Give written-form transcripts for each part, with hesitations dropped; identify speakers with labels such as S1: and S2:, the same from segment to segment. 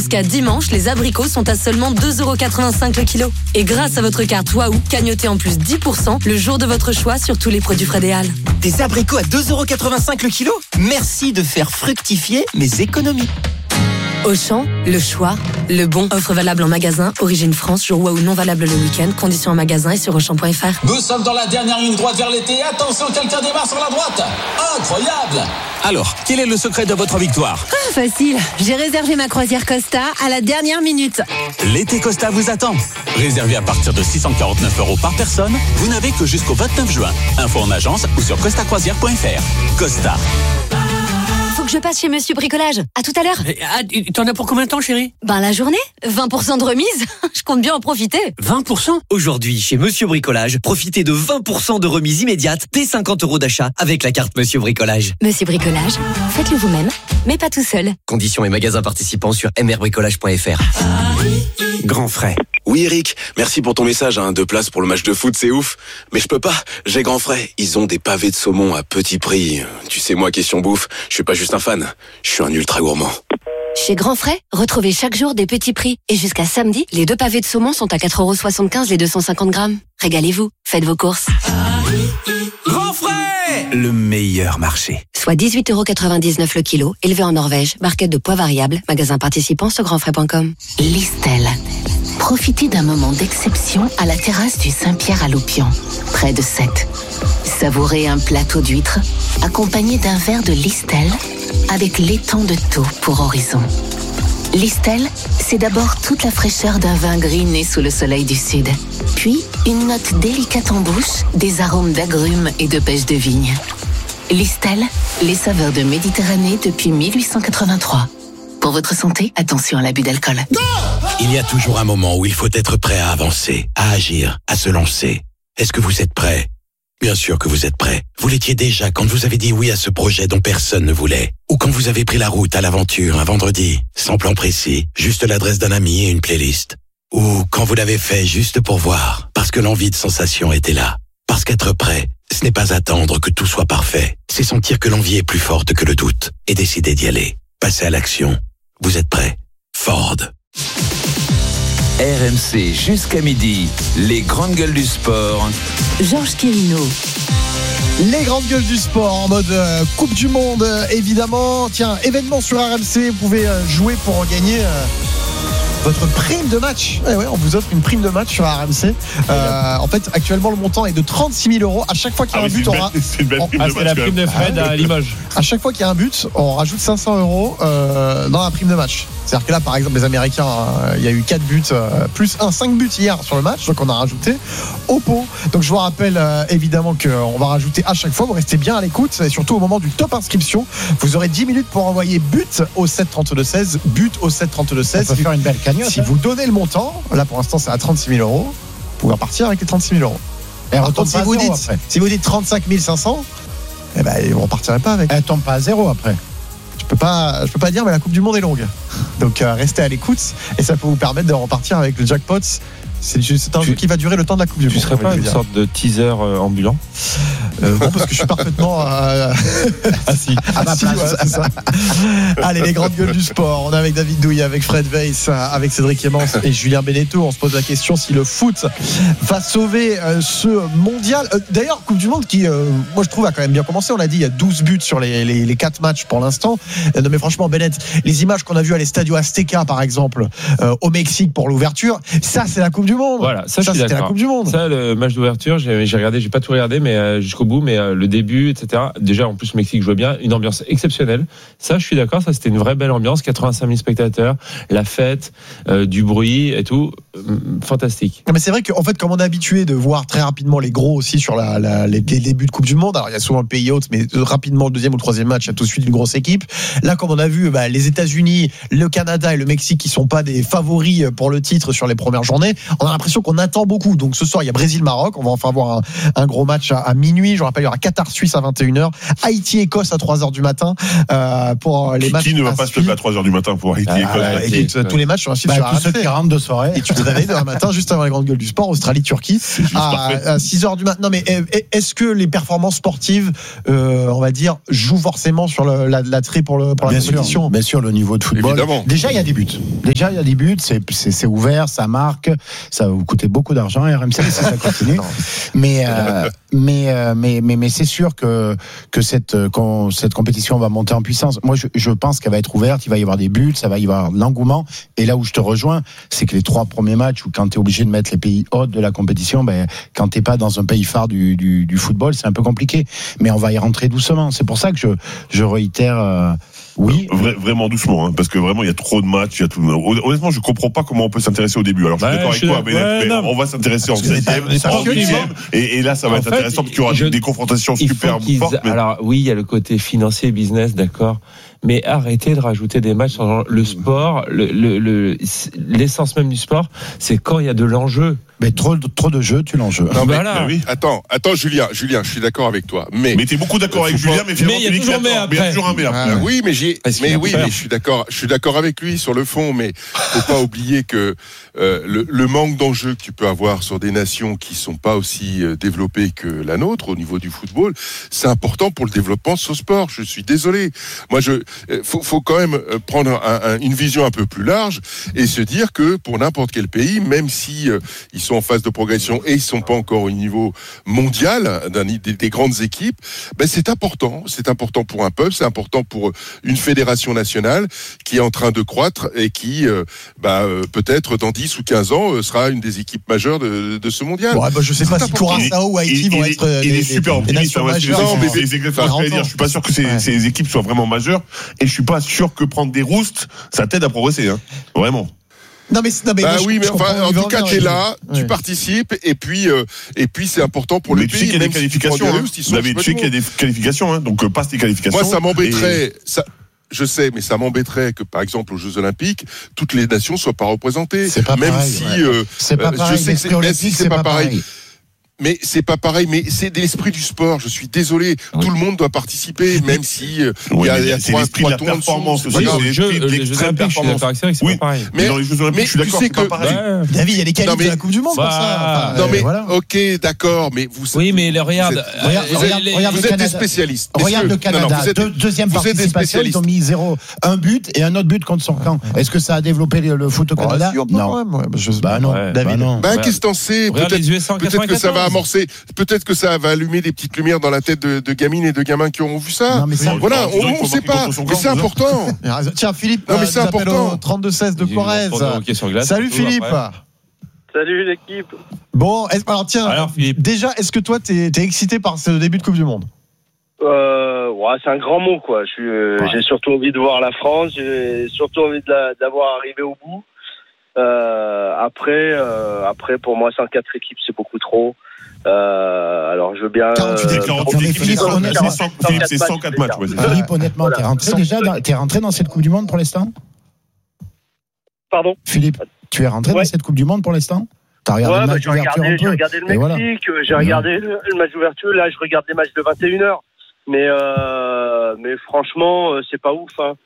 S1: Jusqu'à dimanche, les abricots sont à seulement 2,85€ le kilo. Et grâce à votre carte Waouh, cagnotez en plus 10% le jour de votre choix sur tous les produits Frédéal.
S2: Des abricots à 2,85€ le kilo ? Merci de faire fructifier mes économies.
S1: Auchan, le choix, le bon. Offre valable en magasin, origine France, jour Waouh non valable le week-end. Conditions en magasin et sur Auchan.fr.
S3: Nous sommes dans la dernière ligne droite vers l'été. Attention, quelqu'un démarre sur la droite. Incroyable!
S4: Alors, quel est le secret de votre victoire ?
S5: Facile, j'ai réservé ma croisière Costa à la dernière minute.
S4: L'été Costa vous attend. Réservé à partir de 649€ par personne, vous n'avez que jusqu'au 29 juin. Info en agence ou sur costacroisière.fr. Costa.
S5: Faut que je passe chez Monsieur Bricolage. À tout à l'heure.
S6: T'en as pour combien de temps, chérie ?
S5: La journée, 20% de remise. Je compte bien en profiter.
S6: 20% ?
S7: Aujourd'hui, chez Monsieur Bricolage, profitez de 20% de remise immédiate dès 50€ d'achat avec la carte Monsieur Bricolage.
S5: Monsieur Bricolage, faites-le vous-même, mais pas tout seul.
S7: Conditions et magasins participants sur mrbricolage.fr.
S8: Grand frais. Oui Eric, merci pour ton message, 2 places pour le match de foot, c'est ouf. Mais je peux pas, j'ai Grand frais. Ils ont des pavés de saumon à petit prix. Tu sais moi, question bouffe, je suis pas juste un fan, je suis un ultra gourmand.
S5: Chez Grand Frais, retrouvez chaque jour des petits prix. Et jusqu'à samedi, les 2 pavés de saumon sont à 4,75€ les 250 grammes. Régalez-vous, faites vos courses.
S4: Grand frais !
S8: Le meilleur marché.
S5: Soit 18,99€ le kilo, élevé en Norvège, barquette de poids variable, magasin participant sur grandfrais.com.
S9: Listel. Profitez d'un moment d'exception à la terrasse du Saint-Pierre à Loupian, près de Sète. Savourez un plateau d'huîtres, accompagné d'un verre de Listel, avec l'étang de Thau pour horizon. Listel, c'est d'abord toute la fraîcheur d'un vin gris né sous le soleil du sud. Puis, une note délicate en bouche, des arômes d'agrumes et de pêche de vigne. Listel, les saveurs de Méditerranée depuis 1883. Pour votre santé, attention à l'abus d'alcool.
S10: Il y a toujours un moment où il faut être prêt à avancer, à agir, à se lancer. Est-ce que vous êtes prêt ? Bien sûr que vous êtes prêt. Vous l'étiez déjà quand vous avez dit oui à ce projet dont personne ne voulait. Ou quand vous avez pris la route à l'aventure un vendredi, sans plan précis, juste l'adresse d'un ami et une playlist. Ou quand vous l'avez fait juste pour voir, parce que l'envie de sensation était là. Parce qu'être prêt, ce n'est pas attendre que tout soit parfait. C'est sentir que l'envie est plus forte que le doute et décider d'y aller. Passez à l'action. Vous êtes prêt ? Ford.
S11: RMC jusqu'à midi, les grandes gueules du sport.
S5: Georges Quirino.
S12: Les grandes gueules du sport en mode Coupe du Monde, évidemment. Tiens, événement sur RMC, vous pouvez jouer pour gagner votre prime de match. Ouais, on vous offre une prime de match sur RMC. En fait, actuellement, le montant est de 36 000 €. À chaque fois qu'il y a un but,
S13: c'est une belle prime de match.
S6: C'est la prime de Fred à Limoges.
S12: À chaque fois qu'il y a un but, on rajoute 500 € dans la prime de match. C'est-à-dire que là, par exemple, les Américains, il y a eu 4 buts, plus 5 buts hier sur le match. Donc, on a rajouté au pot. Donc, je vous rappelle évidemment qu'on va rajouter à chaque fois. Vous restez bien à l'écoute. Et surtout, au moment du top inscription, vous aurez 10 minutes pour envoyer but au 732-16. But au 732-16.
S14: Ça peut faire une belle cagnotte.
S12: Si vous donnez le montant, là pour l'instant c'est à 36 000 €, vous pouvez repartir avec les 36 000 €.
S14: Et
S12: par contre, si vous dites 35 500, eh ben, vous ne repartirez pas avec.
S14: Elle tombe pas à 0 après.
S12: Je peux pas dire, mais la Coupe du Monde est longue. Donc restez à l'écoute et ça peut vous permettre de repartir avec le jackpot. C'est un jeu qui va durer le temps de la Coupe du Monde.
S13: Tu serais pas une sorte de teaser ambulant
S12: Non, parce que je suis parfaitement
S13: assis.
S12: C'est ça. Allez, les grandes gueules du sport. On est avec David Douillet, avec Fred Weiss, avec Cédric Clémence et Julien Beneteau. On se pose la question si le foot va sauver ce mondial. D'ailleurs, Coupe du Monde qui, moi je trouve, a quand même bien commencé. On l'a dit, il y a 12 buts sur les 4 matchs pour l'instant. Non mais franchement, Bennett, les images qu'on a vues à l'Estadio Azteca, par exemple, au Mexique pour l'ouverture, ça c'est la Coupe du Monde.
S13: Voilà, ça je suis d'accord.
S12: C'était la Coupe du Monde.
S13: Ça, le match d'ouverture, j'ai regardé, j'ai pas tout regardé, mais jusqu'au bout, mais le début, etc. Déjà, en plus, le Mexique jouait bien, une ambiance exceptionnelle. Ça, je suis d'accord, ça c'était une vraie belle ambiance, 85 000 spectateurs, la fête, du bruit et tout, fantastique.
S12: Mais c'est vrai qu'en fait, comme on est habitué de voir très rapidement les gros aussi sur les débuts de Coupe du Monde, alors il y a souvent le pays hôte, mais rapidement le deuxième ou le troisième match, il y a tout de suite une grosse équipe. Là, comme on a vu, les États-Unis, le Canada et le Mexique qui sont pas des favoris pour le titre sur les premières journées, on a l'impression qu'on attend beaucoup. Donc ce soir, il y a Brésil-Maroc. On va enfin avoir un gros match à minuit. Je vous rappelle, il y aura Qatar-Suisse à 21h, Haïti-Écosse à 3h du matin pour les matchs.
S14: Qui ne va pas se lever à 3h du matin pour Haïti-Écosse?
S12: Tous les matchs sont ensuite sur
S15: tous ceux qui rentrent de soirée.
S12: Et tu te réveilles demain matin, juste avant la grande gueule du sport, Australie-Turquie, à 6h du matin. Non, mais est-ce que les performances sportives, on va dire, jouent forcément sur l'attrait pour la compétition?
S15: Bien sûr, le niveau de football.
S14: Évidemment.
S15: Déjà, il y a des buts. C'est ouvert, ça marque. Ça va vous coûter beaucoup d'argent, RMC, si ça continue. mais c'est sûr que cette compétition va monter en puissance. Moi, je pense qu'elle va être ouverte. Il va y avoir des buts, ça va y avoir de l'engouement. Et là où je te rejoins, c'est que les 3 premiers matchs où quand tu es obligé de mettre les pays hôtes de la compétition, quand t'es pas dans un pays phare du football, c'est un peu compliqué. Mais on va y rentrer doucement. C'est pour ça que je réitère. Oui,
S14: vraiment doucement, hein, parce que vraiment il y a trop de matchs, il y a tout. Honnêtement, je comprends pas comment on peut s'intéresser au début. Alors je suis d'accord avec toi, mais on va s'intéresser en 7e, en 8e, et là ça va être intéressant parce qu'il y aura des confrontations super fortes.
S13: Alors oui, il y a le côté financier, business, d'accord. Mais arrêtez de rajouter des matchs dans le sport. L'essence même du sport, c'est quand il y a de l'enjeu.
S15: Mais trop de jeux, tu l'enjeu.
S14: Non, mais,
S13: voilà.
S14: Oui. Attends, Julien, je suis d'accord avec toi. Mais t'es beaucoup d'accord avec Julien, mais finalement,
S13: il y a toujours un mais après.
S14: Oui, mais je suis d'accord avec lui sur le fond, mais faut pas oublier que le manque d'enjeux que tu peux avoir sur des nations qui sont pas aussi développées que la nôtre au niveau du football, c'est important pour le développement de ce sport. Je suis désolé. Moi, faut quand même prendre une vision un peu plus large et se dire que pour n'importe quel pays, même si ils sont en phase de progression et ils sont pas encore au niveau mondial des grandes équipes, c'est important. C'est important pour un peuple, c'est important pour une fédération nationale qui est en train de croître et qui, peut-être dans 10 ou 15 ans, sera une des équipes majeures de ce mondial.
S12: Ouais, je sais pas si Curaçao ou Haïti vont être
S14: des super optimistes. C'est exactement ce que je veux dire. Je suis pas sûr que ces équipes soient vraiment majeures et je suis pas sûr que prendre des roustes, ça t'aide à progresser, hein. Vraiment.
S12: Non mais
S14: en tout cas t'es là, tu participes et puis c'est important pour le pays. Tu sais qu'il y a des qualifications, tu sais qu'il y a des qualifications, hein, donc passe tes qualifications. Moi ça m'embêterait, je sais, mais ça m'embêterait que par exemple aux Jeux Olympiques, toutes les nations soient pas représentées.
S15: C'est pas
S14: même
S15: pareil,
S14: si
S15: c'est pas pareil.
S14: Je sais que c'est pas pareil. Mais c'est pas pareil, mais c'est l'esprit du sport. Je suis désolé, tout le monde doit participer, même si il y a c'est l'esprit de la performance aussi.
S13: Les Jeux Olympiques, je suis d'accord avec ça, c'est pas pareil.
S14: Mais dans les Jeux Olympiques, je suis d'accord, c'est pas pareil.
S12: David, il y a les qualifs de la Coupe du Monde pour ça.
S14: Non mais ok, d'accord, mais vous.
S13: Oui, mais regarde,
S14: vous êtes des spécialistes.
S15: Regarde le Canada, deuxième participation, ils ont mis 1 but et un autre but contre son camp. Est-ce que ça a développé le foot au Canada?
S12: Non.
S15: Non.
S12: David.
S14: Qu'est-ce que t'en sais? Peut-être que ça va amorcer, peut-être que ça va allumer des petites lumières dans la tête de gamines et de gamins qui auront vu ça.
S15: Non, mais
S14: voilà, on ne sait pas, mais c'est important.
S12: Tiens, Philippe,
S14: non, mais c'est important.
S12: 32-16 de Corrèze. Salut Philippe.
S16: Salut l'équipe.
S12: Bon, alors tiens, Philippe. Déjà, est-ce que toi t'es excité par ce début de Coupe du Monde?
S16: C'est un grand mot quoi. J'ai surtout envie de voir la France, j'ai surtout envie d'avoir arrivé au bout. Après, pour moi, 104 équipes, c'est beaucoup trop. Alors, je veux bien.
S14: Philippe, c'est 104 matchs.
S15: Philippe, honnêtement, t'es rentré dans cette Coupe du Monde pour l'instant?
S16: Pardon?
S15: Philippe, tu es rentré dans cette Coupe du Monde pour l'instant? T'as regardé le match d'ouverture un peu?
S16: J'ai regardé le Mexique, j'ai regardé le match d'ouverture. Là, je regarde les matchs de 21h. Mais franchement, c'est pas ouf, hein.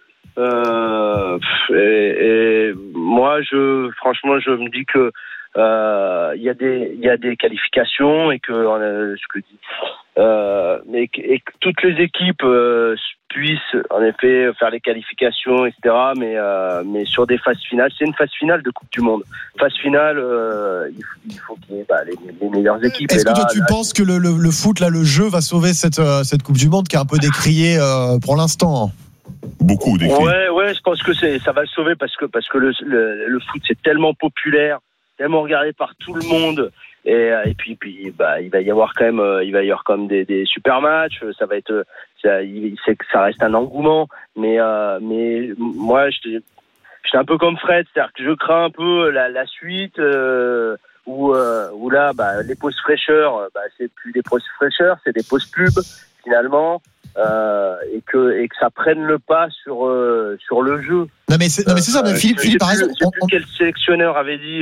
S16: Et moi, franchement, je me dis que il y a des qualifications et que mais que toutes les équipes puissent en effet faire les qualifications, etc. Mais sur des phases finales, c'est une phase finale de Coupe du Monde. Phase finale, il faut qu'il y ait les meilleures équipes.
S12: Est-ce que toi tu penses que le foot, là, le jeu va sauver cette Coupe du Monde qui est un peu décriée pour l'instant?
S14: Beaucoup décriée.
S16: Ouais, je pense que ça va le sauver parce que le foot c'est tellement populaire, tellement regardé par tout le monde. Et puis il va y avoir quand même des super matchs. Ça va être ça reste un engouement, mais moi j'étais un peu comme Fred, c'est-à-dire que je crains un peu la suite où là les pauses fraîcheurs, c'est plus des pauses fraîcheurs, c'est des pauses pubs finalement, et que ça prenne le pas sur le jeu.
S12: Non mais c'est ça, Philippe a raison.
S16: Quel sélectionneur avait dit,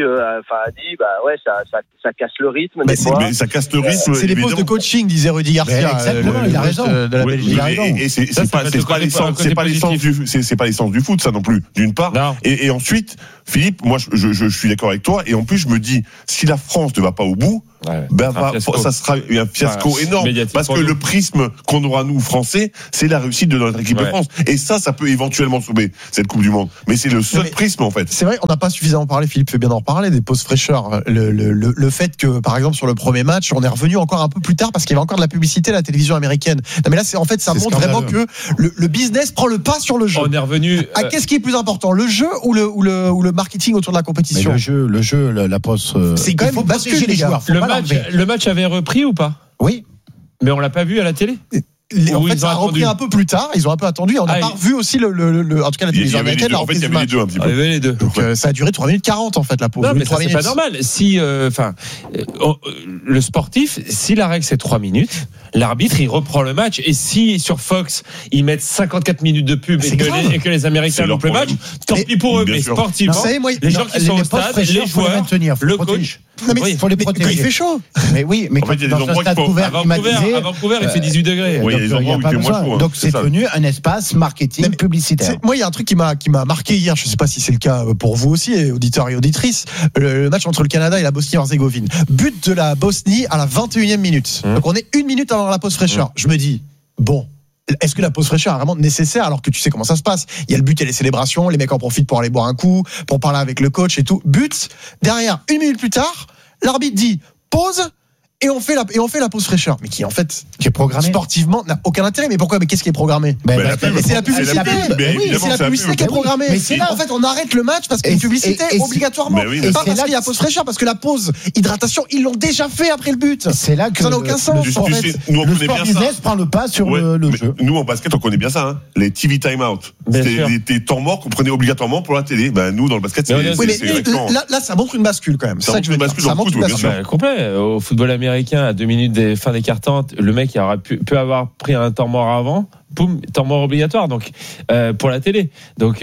S16: ça casse le rythme.
S17: Mais ça casse le rythme.
S12: C'est les postes de coaching, disait Rudy Garcia.
S15: Exactement, il a raison.
S17: De la Belgique. Et c'est pas l'essence du foot, ça non plus. D'une part. Et ensuite, Philippe, moi je suis d'accord avec toi. Et en plus, je me dis, si la France ne va pas au bout, ça sera un fiasco énorme. Parce que le prisme qu'on aura nous Français, c'est la réussite de notre équipe de France. Et ça peut éventuellement sauver cette Coupe du Monde. Mais c'est le seul prisme en fait.
S12: C'est vrai, on n'a pas suffisamment parlé. Philippe fait bien d'en reparler des pauses fraîcheurs. Le fait que, par exemple, sur le premier match, on est revenu encore un peu plus tard parce qu'il y avait encore de la publicité à la télévision américaine. Non, mais là, ça montre vraiment que le business prend le pas sur le jeu.
S13: On est revenu.
S12: Qu'est-ce qui est plus important, le jeu ou le marketing autour de la compétition?
S15: Le jeu, la pause.
S12: C'est quand même basculer les joueurs.
S13: Le match avait repris ou pas?
S15: Oui.
S13: Mais on l'a pas vu à la télé?
S12: En fait, ça a repris un peu plus tard. Ils ont un peu attendu. On n'a pas revu aussi en tout cas la télévision américaine.
S17: En fait, il y avait les deux un petit peu.
S13: Il y avait les deux.
S12: Donc ça a duré 3 minutes 40 en fait la pause.
S13: Non, mais ça, c'est pas normal. Si, le sportif, si la règle c'est 3 minutes, l'arbitre il reprend le match. Et si sur Fox ils mettent 54 minutes de pub et que les Américains loupent le match, tant pis pour eux. Mais sportivement, les gens qui sont au stade, les joueurs, le coach.
S15: Non, mais il faut les protéger.
S12: Quand il fait chaud.
S15: Mais oui, mais
S17: en fait, il y a
S15: dans un stade couvert climatisé.
S13: À Vancouver, il fait 18 degrés.
S17: Oui, il y a des endroits où il fait moins chaud.
S15: Donc c'est devenu un espace marketing publicitaire.
S12: Moi, il y a un truc qui m'a marqué hier. Je ne sais pas si c'est le cas pour vous aussi, auditeurs et auditrices. Le match entre le Canada et la Bosnie-Herzégovine. But de la Bosnie à la 21e minute. Donc on est 1 minute avant la pause fraîcheur. Je me dis, bon. Est-ce que la pause fraîcheur est vraiment nécessaire alors que tu sais comment ça se passe? Il y a le but et les célébrations, les mecs en profitent pour aller boire un coup, pour parler avec le coach et tout. But, derrière, 1 minute plus tard, l'arbitre dit pause et on fait la pause fraîcheur. Mais qui en fait,
S15: qui est programmé
S12: sportivement n'a aucun intérêt. Mais pourquoi? Mais qu'est-ce qui est programmé? C'est la publicité. C'est la publicité qui est programmée. Mais en fait, on arrête le match parce qu'il y a une publicité obligatoirement. Et pas parce qu'il y a pause fraîcheur, parce que la pause hydratation, ils l'ont déjà fait après le but.
S15: C'est là que
S12: ça n'a aucun sens. En fait,
S17: le
S15: sport business prend le pas sur le jeu.
S17: Nous en basket, on connaît bien ça. Les TV time out. C'était des temps morts qu'on prenait obligatoirement pour la télé. Nous, dans le basket, c'est
S12: là, ça montre une bascule quand même.
S17: Ça montre une bascule dans le foot, bien sûr.
S13: Complet. Au football américain, à 2 minutes des fins des cartons, le mec il aurait pu avoir pris un temps mort avant. Boum, temps mort obligatoire donc pour la télé. Donc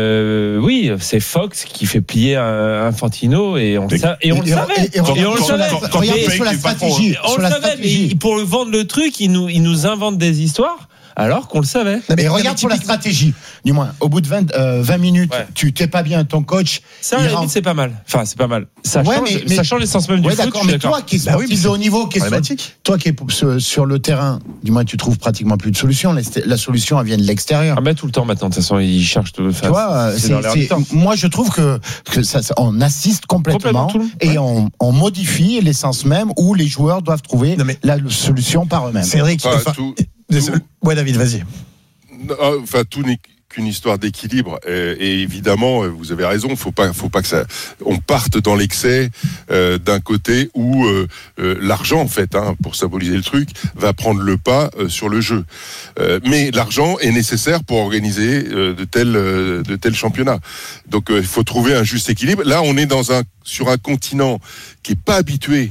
S13: oui, c'est Fox qui fait plier Infantino et on le savait. Et on le savait.
S15: Regardez sur la stratégie.
S13: On le savait. Mais pour vendre le truc, ils nous inventent des histoires. Alors qu'on le savait.
S15: Mais regarde pour la stratégie. Du moins, au bout de 20 minutes, tu t'es pas bien ton coach.
S13: Ça, à la limite, c'est pas mal. Enfin, c'est pas mal. Ça change l'essence même du foot.
S15: D'accord, mais toi qui es sportif de haut niveau, toi qui es sur le terrain, du moins, tu trouves pratiquement plus de solution. La solution, elle vient de l'extérieur.
S13: Tout le temps maintenant. De toute façon, ils cherchent de faire.
S15: Tu vois, moi, je trouve que ça, on assiste complètement et on modifie l'essence même où les joueurs doivent trouver la solution par eux-mêmes.
S12: C'est vrai Ouais, David, vas-y.
S14: Enfin, tout n'est qu'une histoire d'équilibre. Et évidemment, vous avez raison, faut pas que on parte dans l'excès d'un côté où l'argent, en fait, pour symboliser le truc, va prendre le pas sur le jeu. Mais l'argent est nécessaire pour organiser de tels championnats. Donc, il faut trouver un juste équilibre. Là, on est sur un continent qui est pas habitué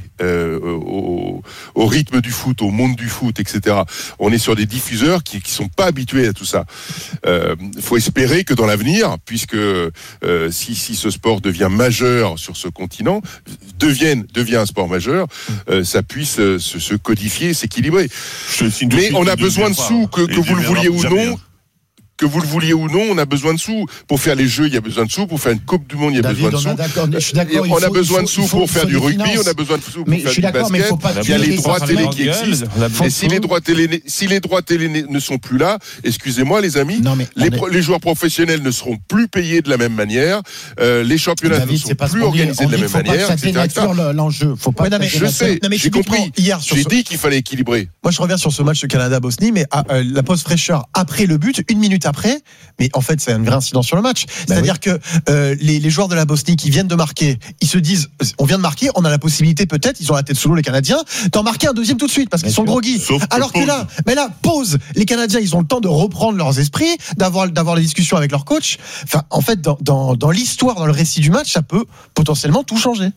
S14: au rythme du foot, au monde du foot, etc. On est sur des diffuseurs qui sont pas habitués à tout ça. Faut espérer que dans l'avenir, puisque si ce sport devient majeur sur ce continent, devient un sport majeur, ça puisse se codifier, s'équilibrer. Mais on a besoin de sous, que vous le vouliez ou non. Que vous le vouliez ou non, on a besoin de sous. Pour faire les jeux, il y a besoin de sous. Pour faire une Coupe du Monde, il y a besoin de sous. On a besoin de sous pour faire du rugby, on a besoin de sous pour faire du basket. Il y a les droits télé qui existent. Et si les droits télé ne sont plus là, excusez-moi les amis, les joueurs professionnels ne seront plus payés de la même manière, les championnats ne sont plus organisés de la même manière, etc.
S15: L'enjeu, faut pas.
S14: Je sais, j'ai compris. J'ai dit qu'il fallait équilibrer.
S12: Moi, je reviens sur ce match de Canada-Bosnie, mais la pause fraîcheur après le but, 1 minute après, mais en fait c'est un vrai incident sur le match. C'est-à-dire que les joueurs de la Bosnie qui viennent de marquer, ils se disent on vient de marquer, on a la possibilité peut-être, ils ont la tête sous l'eau les Canadiens, d'en marquer un deuxième tout de suite parce qu'ils sont groggy. Alors que là, pause, les Canadiens ils ont le temps de reprendre leurs esprits, d'avoir les discussions avec leur coach. Enfin, en fait dans l'histoire, dans le récit du match, ça peut potentiellement tout changer.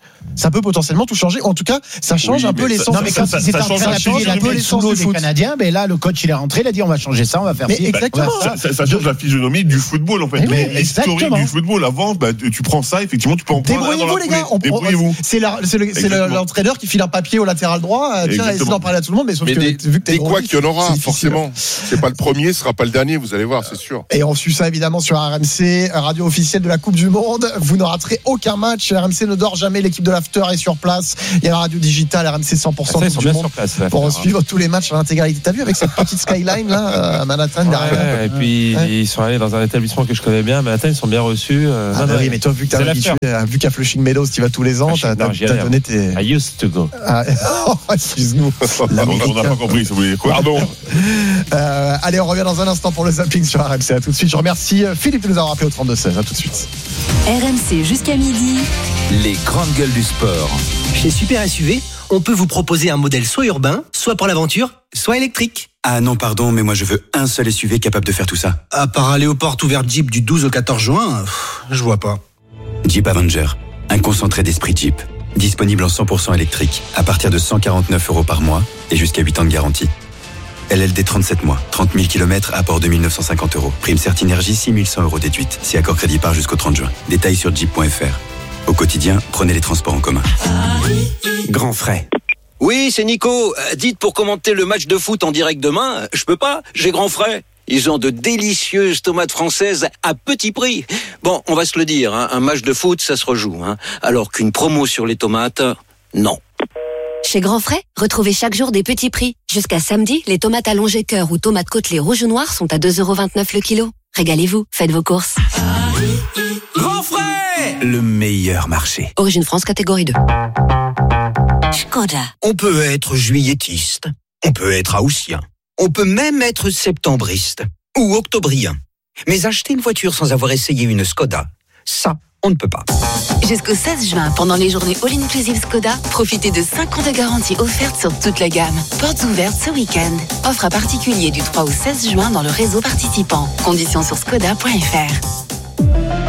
S12: En tout cas, ça change un peu l'essence.
S15: Non mais quand ils étaient en train d'appuyer la tête sous l'eau des Canadiens, mais là le coach il est rentré, il a dit on va changer ça, on va faire ci.
S12: Exactement.
S17: ça change la physionomie du football, en fait.
S15: Mais
S17: l'historique du football. Avant, tu prends ça, effectivement, tu peux en prendre.
S12: Débrouillez-vous, les gars.
S17: Débrouillez-vous.
S12: C'est l'entraîneur qui file un papier au latéral droit. Tiens, essaie d'en parler à tout le monde, mais sauf que vu que t'es
S14: quoi qu'il y en aura, forcément. C'est pas le premier, ce sera pas le dernier, vous allez voir, c'est sûr.
S12: Et on suit ça évidemment sur RMC, radio officielle de la Coupe du Monde. Vous ne raterez aucun match. RMC ne dort jamais. L'équipe de l'After est sur place. Il y a la radio digitale, RMC 100% Coupe du Monde pour suivre tous les matchs à l'intégralité. T'as vu avec cette petite skyline là, à Manhattan derrière.
S13: Et puis ils sont allés dans un établissement que je connais bien. Manhattan, ils sont bien reçus.
S12: Oui, mais toi, vu qu'à Flushing Meadows, tu vas tous les ans, t'as donné tes.
S13: I used to go.
S12: Excuse-nous.
S17: On n'a pas compris, ça voulait dire quoi.
S14: Pardon.
S12: Allez, on revient dans un instant pour le zapping sur RMC. À tout de suite. Je remercie Philippe de nous avoir rappelé au 32-16. À tout de suite.
S1: RMC jusqu'à midi.
S11: Les grandes gueules du sport.
S18: Chez Super SUV, on peut vous proposer un modèle soit urbain, soit pour l'aventure, soit électrique.
S19: Ah non, pardon, mais moi je veux un seul SUV capable de faire tout ça.
S18: À part aller aux portes ouvertes Jeep du 12 au 14 juin, je vois pas.
S19: Jeep Avenger, un concentré d'esprit Jeep. Disponible en 100% électrique, à partir de 149 € par mois et jusqu'à 8 ans de garantie. LLD 37 mois, 30 000 km, apport 2 950 €. Prime Certinergie, 6 100 € déduite. Si accord crédit part jusqu'au 30 juin. Détails sur jeep.fr. Au quotidien, prenez les transports en commun.
S18: Grand frais.
S20: Oui, c'est Nico. Dites pour commenter le match de foot en direct demain, je peux pas, j'ai grand frais. Ils ont de délicieuses tomates françaises à petit prix. Bon, on va se le dire, hein, un match de foot, ça se rejoue. Hein, alors qu'une promo sur les tomates, non.
S5: Chez Grand Frais, retrouvez chaque jour des petits prix. Jusqu'à samedi, les tomates allongées cœur ou tomates côtelées rouge ou noir sont à 2,29 € le kilo. Régalez-vous, faites vos courses.
S11: Grand frais, le meilleur marché.
S5: Origine France, catégorie 2.
S18: Skoda. On peut être juilletiste, on peut être haussien, on peut même être septembriste ou octobrien. Mais acheter une voiture sans avoir essayé une Skoda, ça, on ne peut pas.
S9: Jusqu'au 16 juin, pendant les journées All Inclusive Skoda, profitez de 5 ans de garantie offerte sur toute la gamme. Portes ouvertes ce week-end. Offre à particulier du 3 au 16 juin dans le réseau participant. Conditions sur skoda.fr.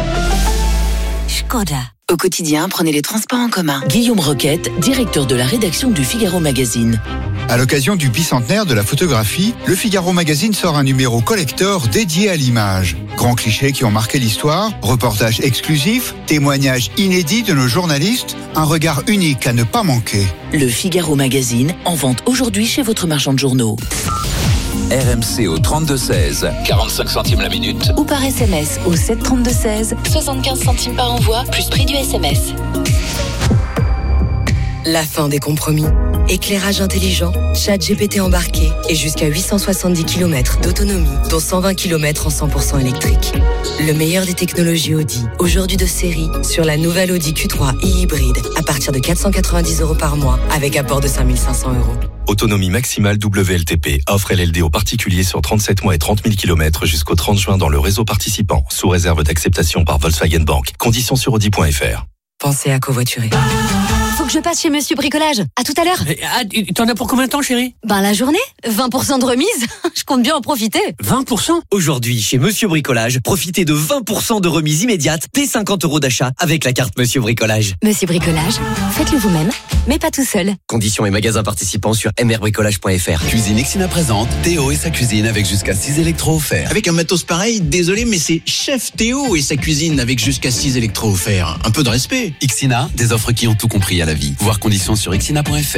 S9: Skoda. Au quotidien, prenez les transports en commun.
S21: Guillaume Roquette, directeur de la rédaction du Figaro Magazine.
S22: À l'occasion du bicentenaire de la photographie, le Figaro Magazine sort un numéro collector dédié à l'image. Grands clichés qui ont marqué l'histoire, reportages exclusifs, témoignages inédits de nos journalistes, un regard unique à ne pas manquer.
S21: Le Figaro Magazine, en vente aujourd'hui chez votre marchand de journaux.
S11: RMC au 32-16, 45 centimes la minute.
S9: Ou par SMS au 732-16, 75 centimes par envoi, plus prix du SMS.
S1: La fin des compromis. Éclairage intelligent, chat GPT embarqué et jusqu'à 870 km d'autonomie, dont 120 km en 100% électrique. Le meilleur des technologies Audi, aujourd'hui de série, sur la nouvelle Audi Q3 e-hybride, à partir de 490 € par mois, avec apport de 5 500 €.
S23: Autonomie maximale WLTP. Offre LLD aux particuliers sur 37 mois et 30 000 km jusqu'au 30 juin dans le réseau participant, sous réserve d'acceptation par Volkswagen Bank. Conditions sur Audi.fr.
S1: Pensez à covoiturer.
S5: Faut que je passe chez Monsieur Bricolage. À tout à l'heure.
S6: T'en as pour combien de temps, chérie?
S5: La journée. 20% de remise. Je compte bien en profiter.
S7: 20%? Aujourd'hui, chez Monsieur Bricolage, profitez de 20% de remise immédiate dès 50 € d'achat avec la carte Monsieur Bricolage.
S5: Monsieur Bricolage, faites-le vous-même, mais pas tout seul.
S7: Conditions et magasins participants sur mrbricolage.fr.
S4: Cuisine Ixina présente Théo et sa cuisine avec jusqu'à 6 électros offerts.
S2: Avec un matos pareil, désolé, mais c'est Chef Théo et sa cuisine avec jusqu'à 6 électros offerts. Un peu de respect.
S4: Ixina, des offres qui ont tout compris à la vie. Voir conditions sur ixina.fr.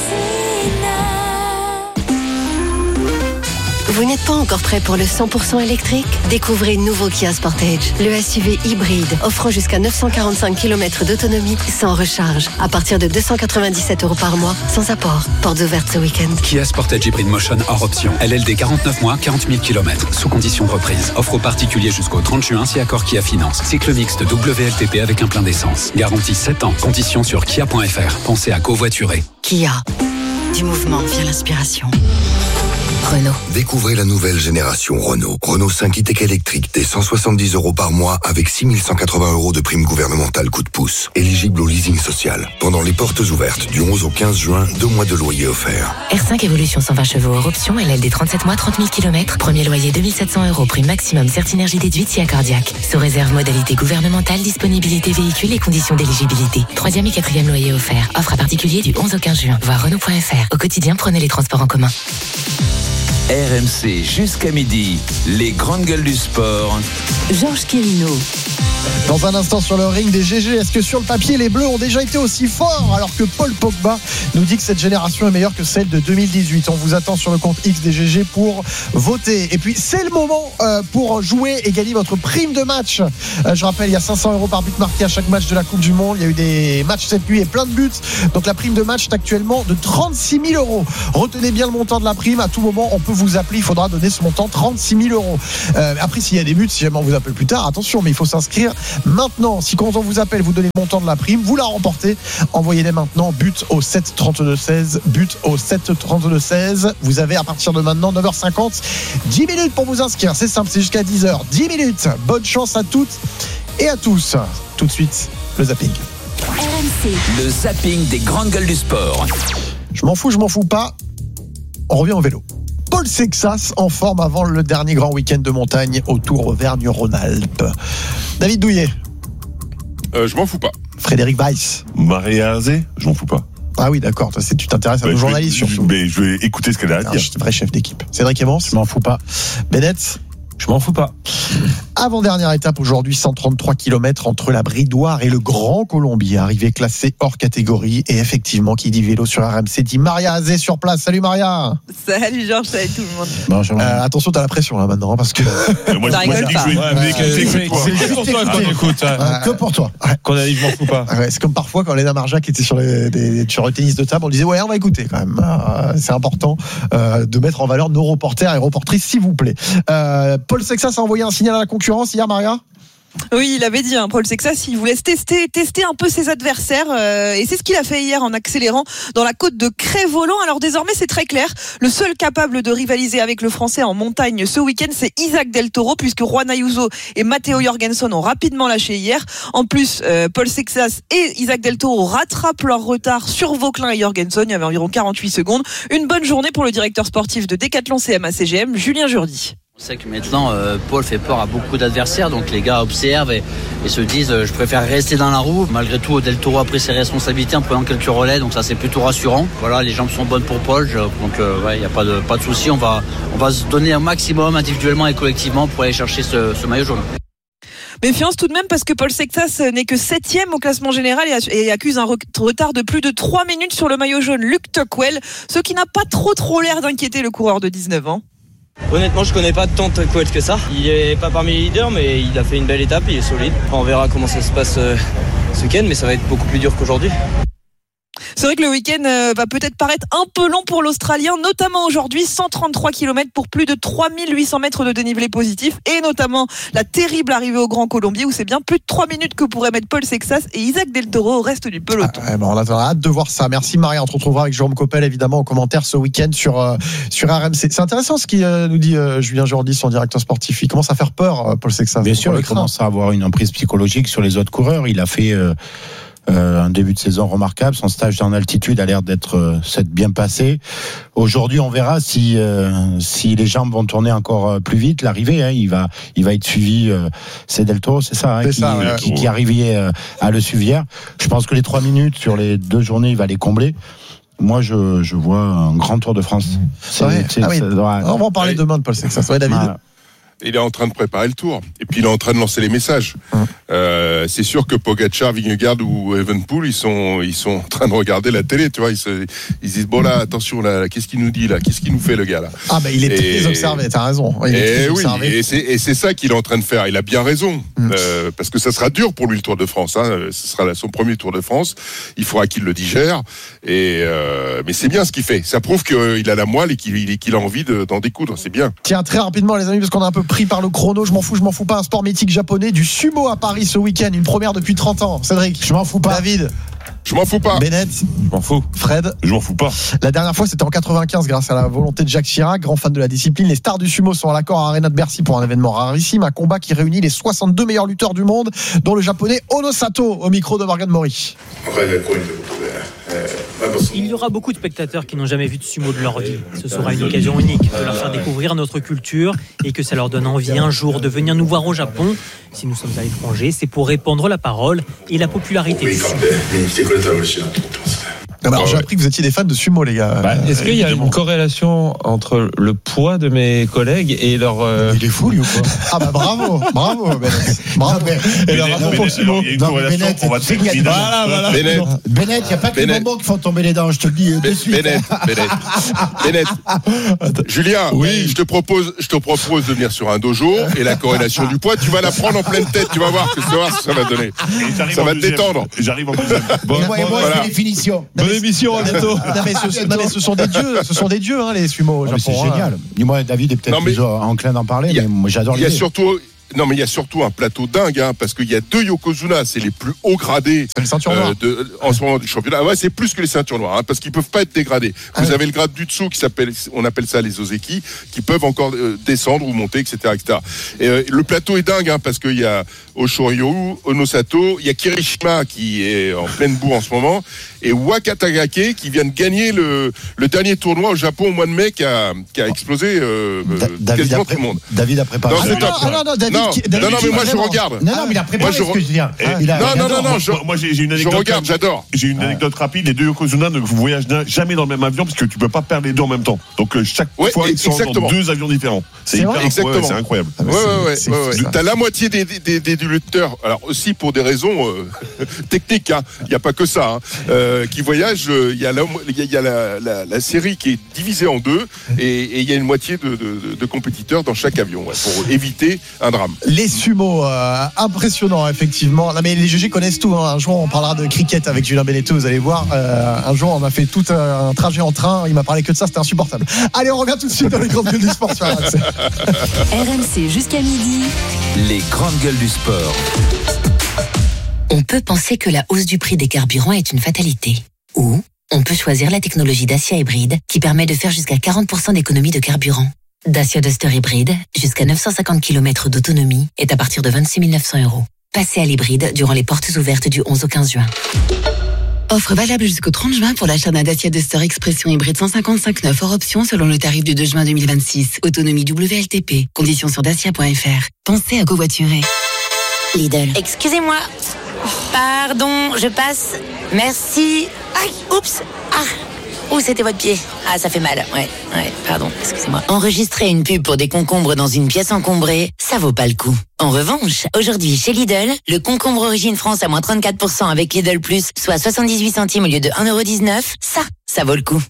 S9: Vous n'êtes pas encore prêt pour le 100% électrique? Découvrez le nouveau Kia Sportage, le SUV hybride offrant jusqu'à 945 km d'autonomie sans recharge, à partir de 297 € par mois, sans apport. Portes ouvertes ce week-end.
S4: Kia Sportage Hybrid Motion hors option. LLD 49 mois, 40 000 km, sous conditions de reprise. Offre aux particuliers jusqu'au 30 juin si accord Kia Finance. Cycle mixte WLTP avec un plein d'essence. Garantie 7 ans. Conditions sur kia.fr. Pensez à covoiturer.
S9: Kia. Du mouvement vient l'inspiration. Renault.
S24: Découvrez la nouvelle génération Renault. Renault 5 e-tech électrique dès 170 € par mois avec 6 180 € de prime gouvernementale coup de pouce. Éligible au leasing social. Pendant les portes ouvertes du 11 au 15 juin, 2 mois de loyer offerts.
S9: R5 Evolution 120 chevaux hors option, LLD 37 mois, 30 000 km. Premier loyer 2700 €, prime maximum Certinergie déduite si accordiaque. Sous réserve modalité gouvernementale, disponibilité véhicule et conditions d'éligibilité. 3e et 4e loyer offert. Offre à particulier du 11 au 15 juin. Voir Renault.fr. Au quotidien, prenez les transports en commun.
S11: RMC jusqu'à midi, les grandes gueules du sport.
S21: Georges Quirino.
S12: Dans un instant sur le ring des GG, est-ce que sur le papier les Bleus ont déjà été aussi forts alors que Paul Pogba nous dit que cette génération est meilleure que celle de 2018? On vous attend sur le compte X des GG pour voter. Et puis c'est le moment pour jouer et gagner votre prime de match. Je rappelle, il y a 500 € par but marqué à chaque match de la Coupe du Monde. Il y a eu des matchs cette nuit et plein de buts. Donc la prime de match est actuellement de 36 000 €. Retenez bien le montant de la prime. À tout moment, on peut vous appeler. Il faudra donner ce montant, 36 000 €. Après, s'il y a des buts, si jamais on vous appelle plus tard, attention, mais il faut s'inscrire maintenant. Si quand on vous appelle, vous donnez le montant de la prime, vous la remportez. Envoyez-les maintenant, but au 7 32 16, but au 7 32 16. Vous avez à partir de maintenant 9h50 10 minutes pour vous inscrire. C'est simple, c'est jusqu'à 10h, 10 minutes. Bonne chance à toutes et à tous. Tout de suite, le zapping.
S21: RMC.
S11: Le zapping des grandes gueules du sport.
S12: Je m'en fous pas. On revient au vélo. Paul Sexas en forme avant le dernier grand week-end de montagne au Tour Auvergne-Rhône-Alpes. David Douillet.
S14: Je m'en fous pas.
S12: Frédéric Weiss.
S17: Maria Azé, je m'en fous pas.
S12: Ah oui, d'accord. Tu t'intéresses à nos journalistes surtout.
S17: Mais je vais écouter ce qu'elle a à dire.
S12: Vrai chef d'équipe. Cédric Evans.
S15: Je m'en fous pas.
S12: Bennett.
S13: Je m'en fous pas.
S12: Avant-dernière étape aujourd'hui, 133 km entre la Bridoire et le Grand Colombier, arrivée classée hors catégorie. Et effectivement, qui dit vélo sur RMC dit Maria Azé sur place. Salut Maria.
S3: Salut Georges, salut tout le monde.
S12: Bonjour. Attention, t'as la pression là maintenant, parce que.
S17: Moi, je dis que je vais écouter
S13: C'est juste pour toi qu'on écoute.
S12: Que pour toi.
S13: Qu'on a dit je m'en fous pas.
S12: C'est comme parfois quand Léna Marjac était sur le tennis de table, on disait ouais, on va écouter quand même. C'est important de mettre en valeur nos reporters et reportrices, s'il vous plaît. Paul Sexas a envoyé un signal à la concurrence hier, Maria.
S3: Oui, il avait dit, Paul Sexas, il voulait tester un peu ses adversaires, et c'est ce qu'il a fait hier en accélérant dans la côte de Crest-Voland. Alors désormais, c'est très clair. Le seul capable de rivaliser avec le Français en montagne ce week-end, c'est Isaac Del Toro, puisque Juan Ayuso et Matteo Jorgensen ont rapidement lâché hier. En plus, Paul Sexas et Isaac Del Toro rattrapent leur retard sur Vauclin et Jorgensen. Il y avait environ 48 secondes. Une bonne journée pour le directeur sportif de Decathlon CMA-CGM, Julien Jourdi.
S8: On sait que maintenant, Paul fait peur à beaucoup d'adversaires, donc les gars observent et se disent je préfère rester dans la roue. Malgré tout, Del Toro a pris ses responsabilités en prenant quelques relais, donc ça c'est plutôt rassurant. Voilà, les jambes sont bonnes pour Paul, donc il n'y a pas de souci. On va se donner un maximum individuellement et collectivement pour aller chercher ce maillot jaune.
S3: Méfiance tout de même parce que Paul Sexas n'est que 7e au classement général et accuse un retard de plus de 3 minutes sur le maillot jaune Luke Tuckwell, ce qui n'a pas trop l'air d'inquiéter le coureur de 19 ans.
S10: Honnêtement, je connais pas tant Tuckwell que ça. Il est pas parmi les leaders, mais il a fait une belle étape, il est solide. On verra comment ça se passe ce week-end, mais ça va être beaucoup plus dur qu'aujourd'hui.
S3: C'est vrai que le week-end va peut-être paraître un peu long pour l'Australien, notamment aujourd'hui, 133 km pour plus de 3800 mètres de dénivelé positif, et notamment la terrible arrivée au Grand Colombier où c'est bien plus de 3 minutes que pourraient mettre Paul Sexas et Isaac Del Toro au reste du peloton.
S12: On a hâte de voir ça. Merci Maria, on te retrouvera avec Jérôme Coppel évidemment en commentaire ce week-end sur RMC. C'est intéressant ce qu'il nous dit Julien Jourdi, son directeur sportif. Il commence à faire peur, Paul Sexas.
S15: Bien sûr, il commence à avoir une emprise psychologique sur les autres coureurs. Il a fait un début de saison remarquable. Son stage en altitude a l'air d'être bien passé. Aujourd'hui, on verra si les jambes vont tourner encore plus vite. L'arrivée, il va être suivi. C'est Del Toro, c'est ça, qui arrivait à le suivre hier. Je pense que les 3 minutes sur les 2 journées, il va les combler. Moi, je vois un grand Tour de France.
S12: On va en parler demain de Paul Sexas. Ouais, David.
S14: Il est en train de préparer le Tour. Et puis il est en train de lancer les messages. C'est sûr que Pogacar, Vingegaard ou Evenepoel, ils sont en train de regarder la télé, tu vois. Ils se disent bon là, attention là, qu'est-ce qu'il nous dit là, qu'est-ce qu'il nous fait le gars là.
S12: Ah bah il est très observé, t'as raison.
S14: Et c'est ça qu'il est en train de faire. Il a bien raison, parce que ça sera dur pour lui le Tour de France. Ce sera son premier Tour de France. Il faudra qu'il le digère. Mais c'est bien ce qu'il fait. Ça prouve qu'il a la moelle et qu'il a envie d'en découdre. C'est bien.
S12: Tiens, très rapidement les amis, parce qu'on a un peu pris par le chrono, je m'en fous pas, un sport mythique japonais, du sumo à Paris ce week-end, une première depuis 30 ans. Cédric,
S15: je m'en fous pas.
S12: David,
S14: je m'en fous pas.
S12: Bennett,
S17: je m'en fous.
S12: Fred,
S17: je m'en fous pas.
S12: La dernière fois c'était en 95 grâce à la volonté de Jacques Chirac, grand fan de la discipline. Les stars du sumo sont à l'accord à Arena de Bercy pour un événement rarissime, un combat qui réunit les 62 meilleurs lutteurs du monde, dont le japonais Ono Sato, au micro de Morgan Mori.
S16: Il y aura beaucoup de spectateurs qui n'ont jamais vu de sumo de leur vie. Ce sera une occasion unique de leur faire découvrir notre culture et que ça leur donne envie un jour de venir nous voir au Japon. Si nous sommes à l'étranger, c'est pour répandre la parole et la popularité du sumo.
S12: Alors, j'ai appris que vous étiez des fans de sumo, les gars.
S13: Est-ce qu'il y a une corrélation entre le poids de mes collègues et leur.
S15: Il est fou, lui, ou quoi?
S12: Ah, bah, bravo, Bennett. Bravo.
S17: Et leur rapport pour sumo. Il y a une corrélation, on va te faire une
S12: Voilà.
S15: Bennett, il n'y a pas que les bonbons qui font tomber les dents, je te le dis de suite.
S14: Bennett. Julien, je te propose de venir sur un dojo et la corrélation du poids, tu vas la prendre en pleine tête, tu vas voir ce que ça va donner. Ça va te détendre.
S17: J'arrive en deuxième.
S15: Et moi, je fais les finitions.
S12: Bonne émission, à bientôt. Non, mais ce sont des dieux, hein, les sumo au Japon.
S15: C'est génial. Moi, David est peut-être plus enclin d'en parler, mais moi, j'adore les deux.
S14: Il y a surtout un plateau dingue, parce qu'il y a 2 yokozuna, c'est les plus hauts gradés en ce moment du championnat. Ouais, c'est plus que les ceintures noires, parce qu'ils peuvent pas être dégradés. Vous avez le grade du dessous on appelle ça les ozeki, qui peuvent encore descendre ou monter, etc., etc. Et le plateau est dingue, parce qu'il y a Oshoryu, Onosato, il y a Kirishima qui est en pleine boue en ce moment, et Wakatagake qui vient de gagner le dernier tournoi au Japon au mois de mai qui a explosé quasiment tout le monde.
S15: David a préparé.
S14: Non, mais moi je regarde.
S15: Non, mais il a préparé ce que je viens.
S14: Non.
S17: Moi j'ai une anecdote.
S14: Je regarde, j'adore.
S17: J'ai une anecdote rapide. Les 2 yokozuna ne voyagent jamais dans le même avion parce que tu peux pas perdre les 2 en même temps. Donc chaque fois ils sont dans 2 avions différents. C'est incroyable.
S14: T'as la moitié des lutteurs. Alors aussi pour des raisons techniques. Il n'y a pas que ça. Qui voyagent. Il y a la série qui est divisée en 2 et il y a une moitié de compétiteurs dans chaque avion pour éviter un drame.
S12: Les sumo, impressionnant effectivement. Non, mais les GG connaissent tout. Un jour on parlera de cricket avec Julien Beneteau, vous allez voir. Un jour on a fait tout un trajet en train. Il m'a parlé que de ça, c'était insupportable. Allez, on revient tout de suite dans les grandes gueules du sport sur RMC.
S21: RMC jusqu'à midi.
S11: Les grandes gueules du sport.
S21: On peut penser que la hausse du prix des carburants est une fatalité. Ou on peut choisir la technologie Dacia hybride qui permet de faire jusqu'à 40% d'économie de carburant. Dacia Duster hybride, jusqu'à 950 km d'autonomie, est à partir de 26 900 €. Passez à l'hybride durant les portes ouvertes du 11 au 15 juin. Offre valable jusqu'au 30 juin pour l'achat d'un Dacia Duster Expression hybride 155 hors option selon le tarif du 2 juin 2026. Autonomie WLTP. Conditions sur dacia.fr. Pensez à covoiturer.
S18: Lidl. Excusez-moi. Pardon, je passe. Merci. Aïe, oups. Où c'était votre pied? Ah, ça fait mal. Ouais, pardon, excusez-moi. Enregistrer une pub pour des concombres dans une pièce encombrée, ça vaut pas le coup. En revanche, aujourd'hui, chez Lidl, le concombre Origine France à moins 34% avec Lidl Plus, soit 78 centimes au lieu de 1,19 €, ça vaut le coup.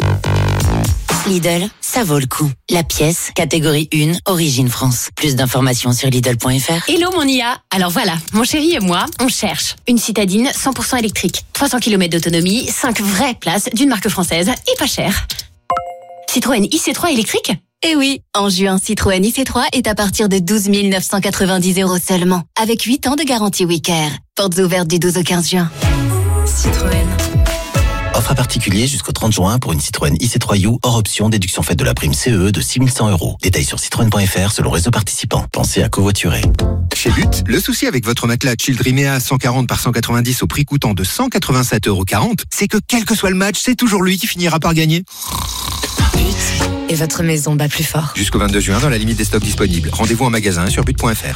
S18: Lidl, ça vaut le coup. La pièce, catégorie 1, Origine France. Plus d'informations sur Lidl.fr.
S19: Hello mon IA. Alors voilà, mon chéri et moi, on cherche une citadine 100% électrique. 300 km d'autonomie, 5 vraies places d'une marque française et pas cher. Citroën IC3 électrique?
S20: Eh oui, en juin, Citroën IC3 est à partir de 12 990 € seulement, avec 8 ans de garantie Wicare. Portes ouvertes du 12 au 15 juin. Citroën.
S22: Offre à particulier jusqu'au 30 juin pour une Citroën IC3U hors option, déduction faite de la prime CE de 6 100 €. Détails sur citroën.fr selon réseau participant. Pensez à covoiturer.
S25: Chez But, le souci avec votre matelas Childrimea 140 par 190 au prix coûtant de 187,40 €, c'est que quel que soit le match, c'est toujours lui qui finira par gagner.
S20: But. Et votre maison bat plus fort.
S25: Jusqu'au 22 juin dans la limite des stocks disponibles. Rendez-vous en magasin sur but.fr.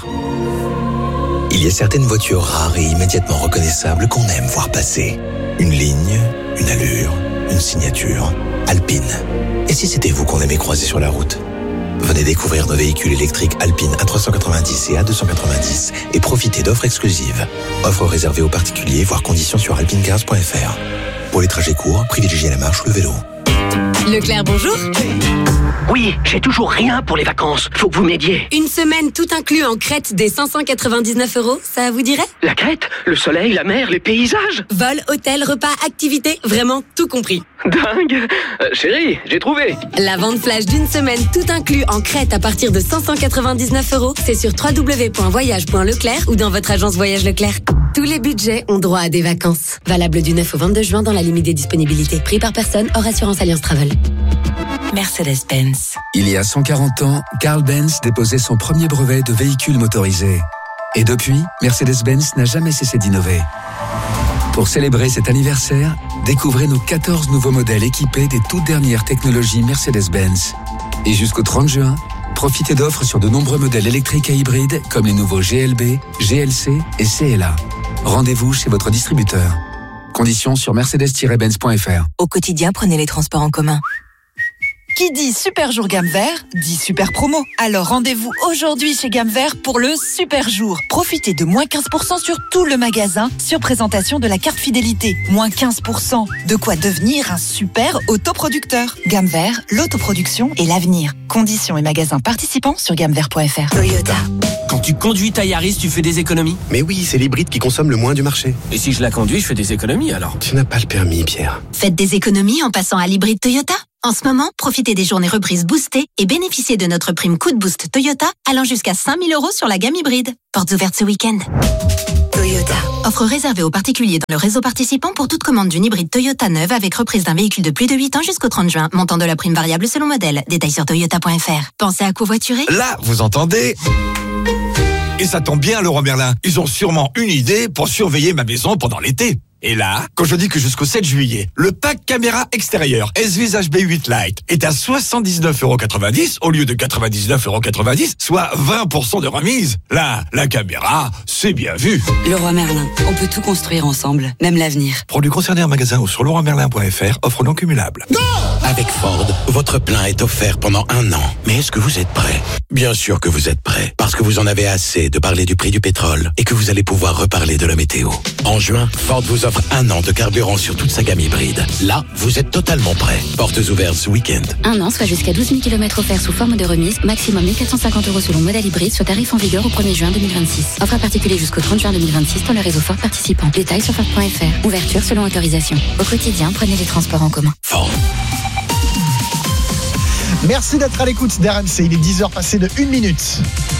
S22: Il y a certaines voitures rares et immédiatement reconnaissables qu'on aime voir passer. Une ligne, une allure, une signature. Alpine. Et si c'était vous qu'on aimait croiser sur la route? Venez découvrir nos véhicules électriques Alpine A390 et A290 et profitez d'offres exclusives. Offres réservées aux particuliers, voire conditions sur alpinecars.fr. Pour les trajets courts, privilégiez la marche ou le vélo.
S20: Leclerc, bonjour.
S6: Oui, j'ai toujours rien pour les vacances. Faut que vous m'aidiez.
S20: Une semaine tout inclus en Crète des 599 €, ça vous dirait?
S6: La Crète, le soleil, la mer, les paysages.
S20: Vol, hôtel, repas, activités, vraiment tout compris.
S6: Dingue. Chérie, j'ai trouvé.
S20: La vente flash d'une semaine tout inclus en Crète à partir de 599 €, c'est sur www.voyage.leclerc ou dans votre agence Voyage Leclerc. Tous les budgets ont droit à des vacances. Valable du 9 au 22 juin dans la limite des disponibilités. Prix par personne hors assurance Alliance Travel.
S21: Mercedes-Benz.
S26: Il y a 140 ans, Carl Benz déposait son premier brevet de véhicule motorisé. Et depuis, Mercedes-Benz n'a jamais cessé d'innover. Pour célébrer cet anniversaire, découvrez nos 14 nouveaux modèles équipés des toutes dernières technologies Mercedes-Benz. Et jusqu'au 30 juin, profitez d'offres sur de nombreux modèles électriques et hybrides comme les nouveaux GLB, GLC et CLA. Rendez-vous chez votre distributeur. Conditions sur mercedes-benz.fr.
S1: Au quotidien, prenez les transports en commun. Qui dit super jour gamme vert, dit super promo. Alors rendez-vous aujourd'hui chez Gamme Vert pour le super jour. Profitez de moins 15% sur tout le magasin sur présentation de la carte fidélité. Moins 15%. De quoi devenir un super autoproducteur. Gamme Vert, l'autoproduction et l'avenir. Conditions et magasins participants sur gammevert.fr. Toyota.
S2: Quand tu conduis ta Yaris, tu fais des économies?
S4: Mais oui, c'est l'hybride qui consomme le moins du marché.
S2: Et si je la conduis, je fais des économies alors?
S4: Tu n'as pas le permis, Pierre.
S21: Faites des économies en passant à l'hybride Toyota. En ce moment, profitez des journées reprises boostées et bénéficiez de notre prime coup de boost Toyota allant jusqu'à 5 000 € sur la gamme hybride. Portes ouvertes ce week-end. Toyota. Offre réservée aux particuliers dans le réseau participant pour toute commande d'une hybride Toyota neuve avec reprise d'un véhicule de plus de 8 ans jusqu'au 30 juin. Montant de la prime variable selon modèle. Détails sur toyota.fr. Pensez à covoiturer?
S5: Là, vous entendez? Et ça tombe bien, Leroy Merlin. Ils ont sûrement une idée pour surveiller ma maison pendant l'été. Et là, quand je dis que jusqu'au 7 juillet, le pack caméra extérieure S-Vis HB8 Lite est à 79,90 € au lieu de 99,90 €, soit 20% de remise. Là, la caméra, c'est bien vu.
S1: Leroy Merlin, on peut tout construire ensemble, même l'avenir.
S5: Produits concernés en magasin ou sur leroymerlin.fr, offre non cumulable.
S22: Avec Ford, votre plein est offert pendant 1 an. Mais est-ce que vous êtes prêt? Bien sûr que vous êtes prêt, parce que vous en avez assez de parler du prix du pétrole et que vous allez pouvoir reparler de la météo. En juin, Ford vous offre 1 an de carburant sur toute sa gamme hybride. Là, vous êtes totalement prêt. Portes ouvertes ce week-end.
S19: 1 an, soit jusqu'à 12 000 km offerts sous forme de remise, maximum 1 450 € selon modèle hybride, soit tarif en vigueur au 1er juin 2026. Offre à particulier jusqu'au 30 juin 2026 dans le réseau Ford participant. Détails sur Ford.fr. Ouverture selon autorisation. Au quotidien, prenez les transports en commun.
S22: Ford.
S12: Merci d'être à l'écoute d'RMC. Il est 10h passé de 1 minute.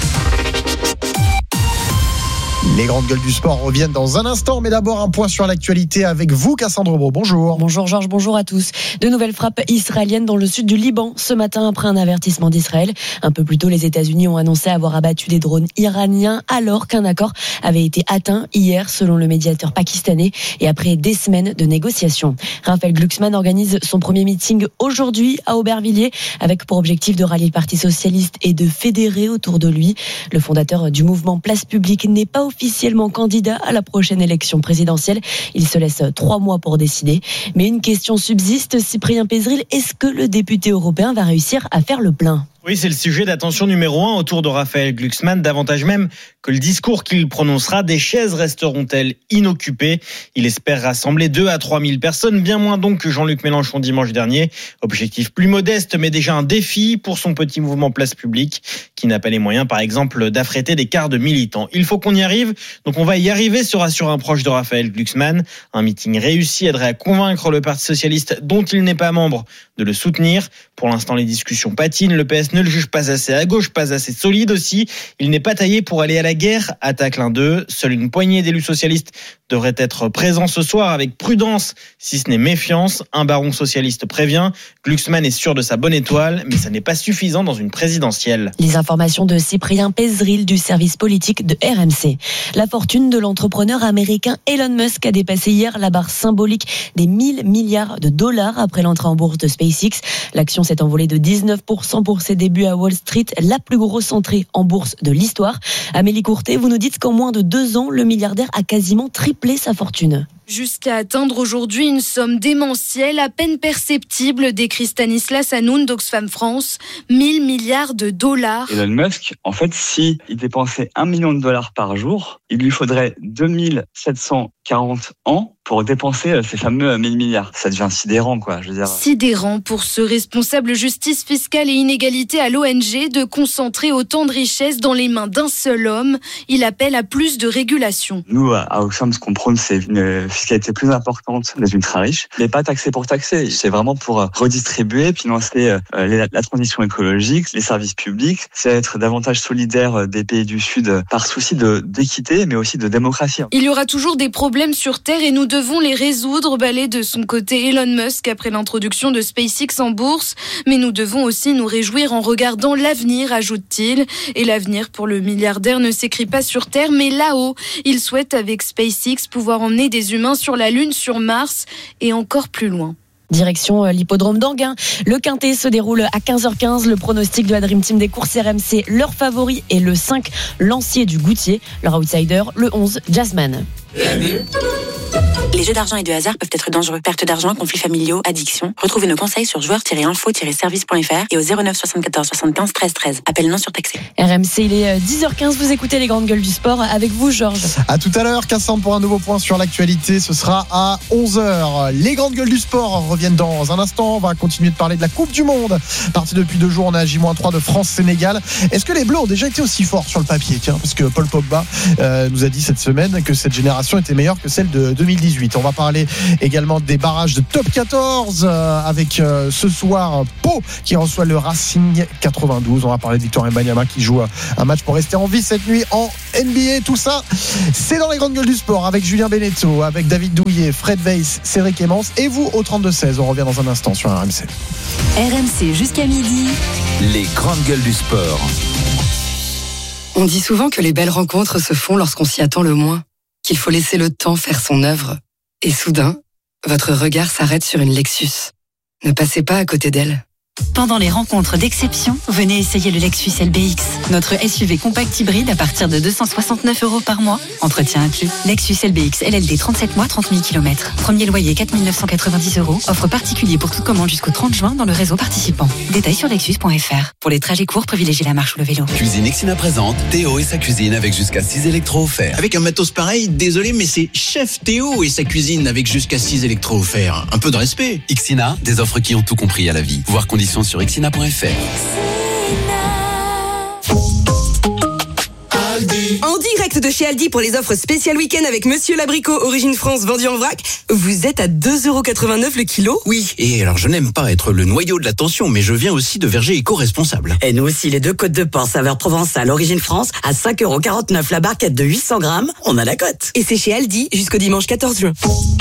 S12: Les grandes gueules du sport reviennent dans un instant, mais d'abord un point sur l'actualité avec vous, Cassandre Beau. Bonjour.
S7: Bonjour Georges, bonjour à tous. De nouvelles frappes israéliennes dans le sud du Liban ce matin après un avertissement d'Israël. Un peu plus tôt, les États-Unis ont annoncé avoir abattu des drones iraniens alors qu'un accord avait été atteint hier selon le médiateur pakistanais et après des semaines de négociations. Raphaël Glucksmann organise son premier meeting aujourd'hui à Aubervilliers avec pour objectif de rallier le Parti socialiste et de fédérer autour de lui. Le fondateur du mouvement Place Publique n'est pas officiellement candidat à la prochaine élection présidentielle. Il se laisse 3 mois pour décider. Mais une question subsiste, Cyprien Pézeril, est-ce que le député européen va réussir à faire le plein ?
S23: Oui, c'est le sujet d'attention numéro 1 autour de Raphaël Glucksmann, davantage même que le discours qu'il prononcera. Des chaises resteront-elles inoccupées? Il espère rassembler 2 à 3 000 personnes, bien moins donc que Jean-Luc Mélenchon dimanche dernier. Objectif plus modeste, mais déjà un défi pour son petit mouvement Place Publique, qui n'a pas les moyens, par exemple, d'affréter des cars de militants. Il faut qu'on y arrive, donc on va y arriver, se rassure un proche de Raphaël Glucksmann. Un meeting réussi aiderait à convaincre le Parti socialiste, dont il n'est pas membre, de le soutenir. Pour l'instant, les discussions patinent. Le PS ne le juge pas assez à gauche, pas assez solide aussi. Il n'est pas taillé pour aller à la guerre, attaque l'un d'eux. Seule une poignée d'élus socialistes devrait être présents ce soir avec prudence, si ce n'est méfiance. Un baron socialiste prévient. Glucksmann est sûr de sa bonne étoile, mais ça n'est pas suffisant dans une présidentielle.
S7: Les informations de Cyprien Pézeril du service politique de RMC. La fortune de l'entrepreneur américain Elon Musk a dépassé hier la barre symbolique des 1 000 milliards de dollars après l'entrée en bourse de SpaceX. L'action s'est envolée de 19% pour ses débuts à Wall Street, la plus grosse entrée en bourse de l'histoire. Amélie Courtet, vous nous dites qu'en moins de 2 ans, le milliardaire a quasiment triplé sa fortune.
S27: Jusqu'à atteindre aujourd'hui une somme démentielle, à peine perceptible, décrit Stanislas Hanoun d'Oxfam France, 1 000 milliards de dollars.
S28: Elon Musk, en fait, s'il dépensait $1 million par jour, il lui faudrait 2740 ans pour dépenser ces fameux 1 000 milliards. Ça devient sidérant, quoi, je veux dire.
S27: Sidérant pour ce responsable justice fiscale et inégalité à l'ONG de concentrer autant de richesses dans les mains d'un seul homme. Il appelle à plus de régulation.
S28: Nous, à Oxfam, ce qu'on prône, c'est une fiscalité plus importante des ultra riches, mais pas taxer pour taxer. C'est vraiment pour redistribuer, financer la transition écologique, les services publics. C'est être davantage solidaire des pays du Sud par souci d'équité, mais aussi de démocratie.
S27: Il y aura toujours des problèmes sur Terre et nous devons les résoudre, balait de son côté Elon Musk après l'introduction de SpaceX en bourse. Mais nous devons aussi nous réjouir en regardant l'avenir, ajoute-t-il. Et l'avenir pour le milliardaire ne s'écrit pas sur Terre, mais là-haut. Il souhaite avec SpaceX pouvoir emmener des humains sur la Lune, sur Mars et encore plus loin.
S7: Direction l'hippodrome d'Anguin. Le quintet se déroule à 15h15. Le pronostic de la Dream Team des courses RMC, leur favori est le 5, Lancier du Goutier. Leur outsider, le 11, Jasmine.
S19: Les jeux d'argent et de hasard peuvent être dangereux. Perte d'argent, conflits familiaux, addiction. Retrouvez nos conseils sur joueurs-info-service.fr et au 09 74 75 13 13. Appel non surtaxé.
S7: RMC, il est 10h15. Vous écoutez les grandes gueules du sport avec vous, Georges.
S12: À tout à l'heure, Cassandre, pour un nouveau point sur l'actualité. Ce sera à 11h. Les grandes gueules du sport reviennent dans un instant. On va continuer de parler de la Coupe du Monde. Parti depuis 2 jours, on a J-3 de France-Sénégal. Est-ce que les Bleus ont déjà été aussi forts sur le papier? Tiens, parce que Paul Pogba nous a dit cette semaine que cette génération était meilleure que celle de 2018. On va parler également des barrages de top 14 avec ce soir Pau qui reçoit le Racing 92. On va parler de Victor Wembanyama qui joue un match pour rester en vie cette nuit en NBA. Tout ça, c'est dans les grandes gueules du sport avec Julien Beneteau, avec David Douillet, Fred Weiss, Cédric Emmons et vous au 32-16. On revient dans un instant sur RMC.
S20: RMC jusqu'à midi.
S11: Les grandes gueules du sport.
S3: On dit souvent que les belles rencontres se font lorsqu'on s'y attend le moins, qu'il faut laisser le temps faire son œuvre. Et soudain, votre regard s'arrête sur une Lexus. Ne passez pas à côté d'elle.
S8: Pendant les rencontres d'exception, venez essayer le Lexus LBX, notre SUV compact hybride à partir de 269 € par mois. Entretien inclus. Lexus LBX LLD 37 mois, 30 000 km. Premier loyer 4 990 €. Offre particulier pour toute commande jusqu'au 30 juin dans le réseau participant. Détails sur lexus.fr. Pour les trajets courts, privilégiez la marche ou le vélo.
S22: Cuisine Ixina présente Théo et sa cuisine avec jusqu'à 6 électros offerts.
S9: Avec un matos pareil, désolé, mais c'est Chef Théo et sa cuisine avec jusqu'à 6 électros offerts. Un peu de respect.
S22: Ixina, des offres qui ont tout compris à la vie. Voir conditions sur ixina.fr.
S3: En direct de chez Aldi pour les offres spéciales week-end avec Monsieur Labricot, origine France, vendu en vrac. Vous êtes à 2,89 € le kilo?
S9: Oui, et alors je n'aime pas être le noyau de l'attention, mais je viens aussi de Verger éco-responsable.
S10: Et nous aussi, les 2 côtes de porc saveur provençale, origine France, à 5,49 € la barquette de 800 grammes, on a la cote.
S3: Et c'est chez Aldi jusqu'au dimanche 14 juin.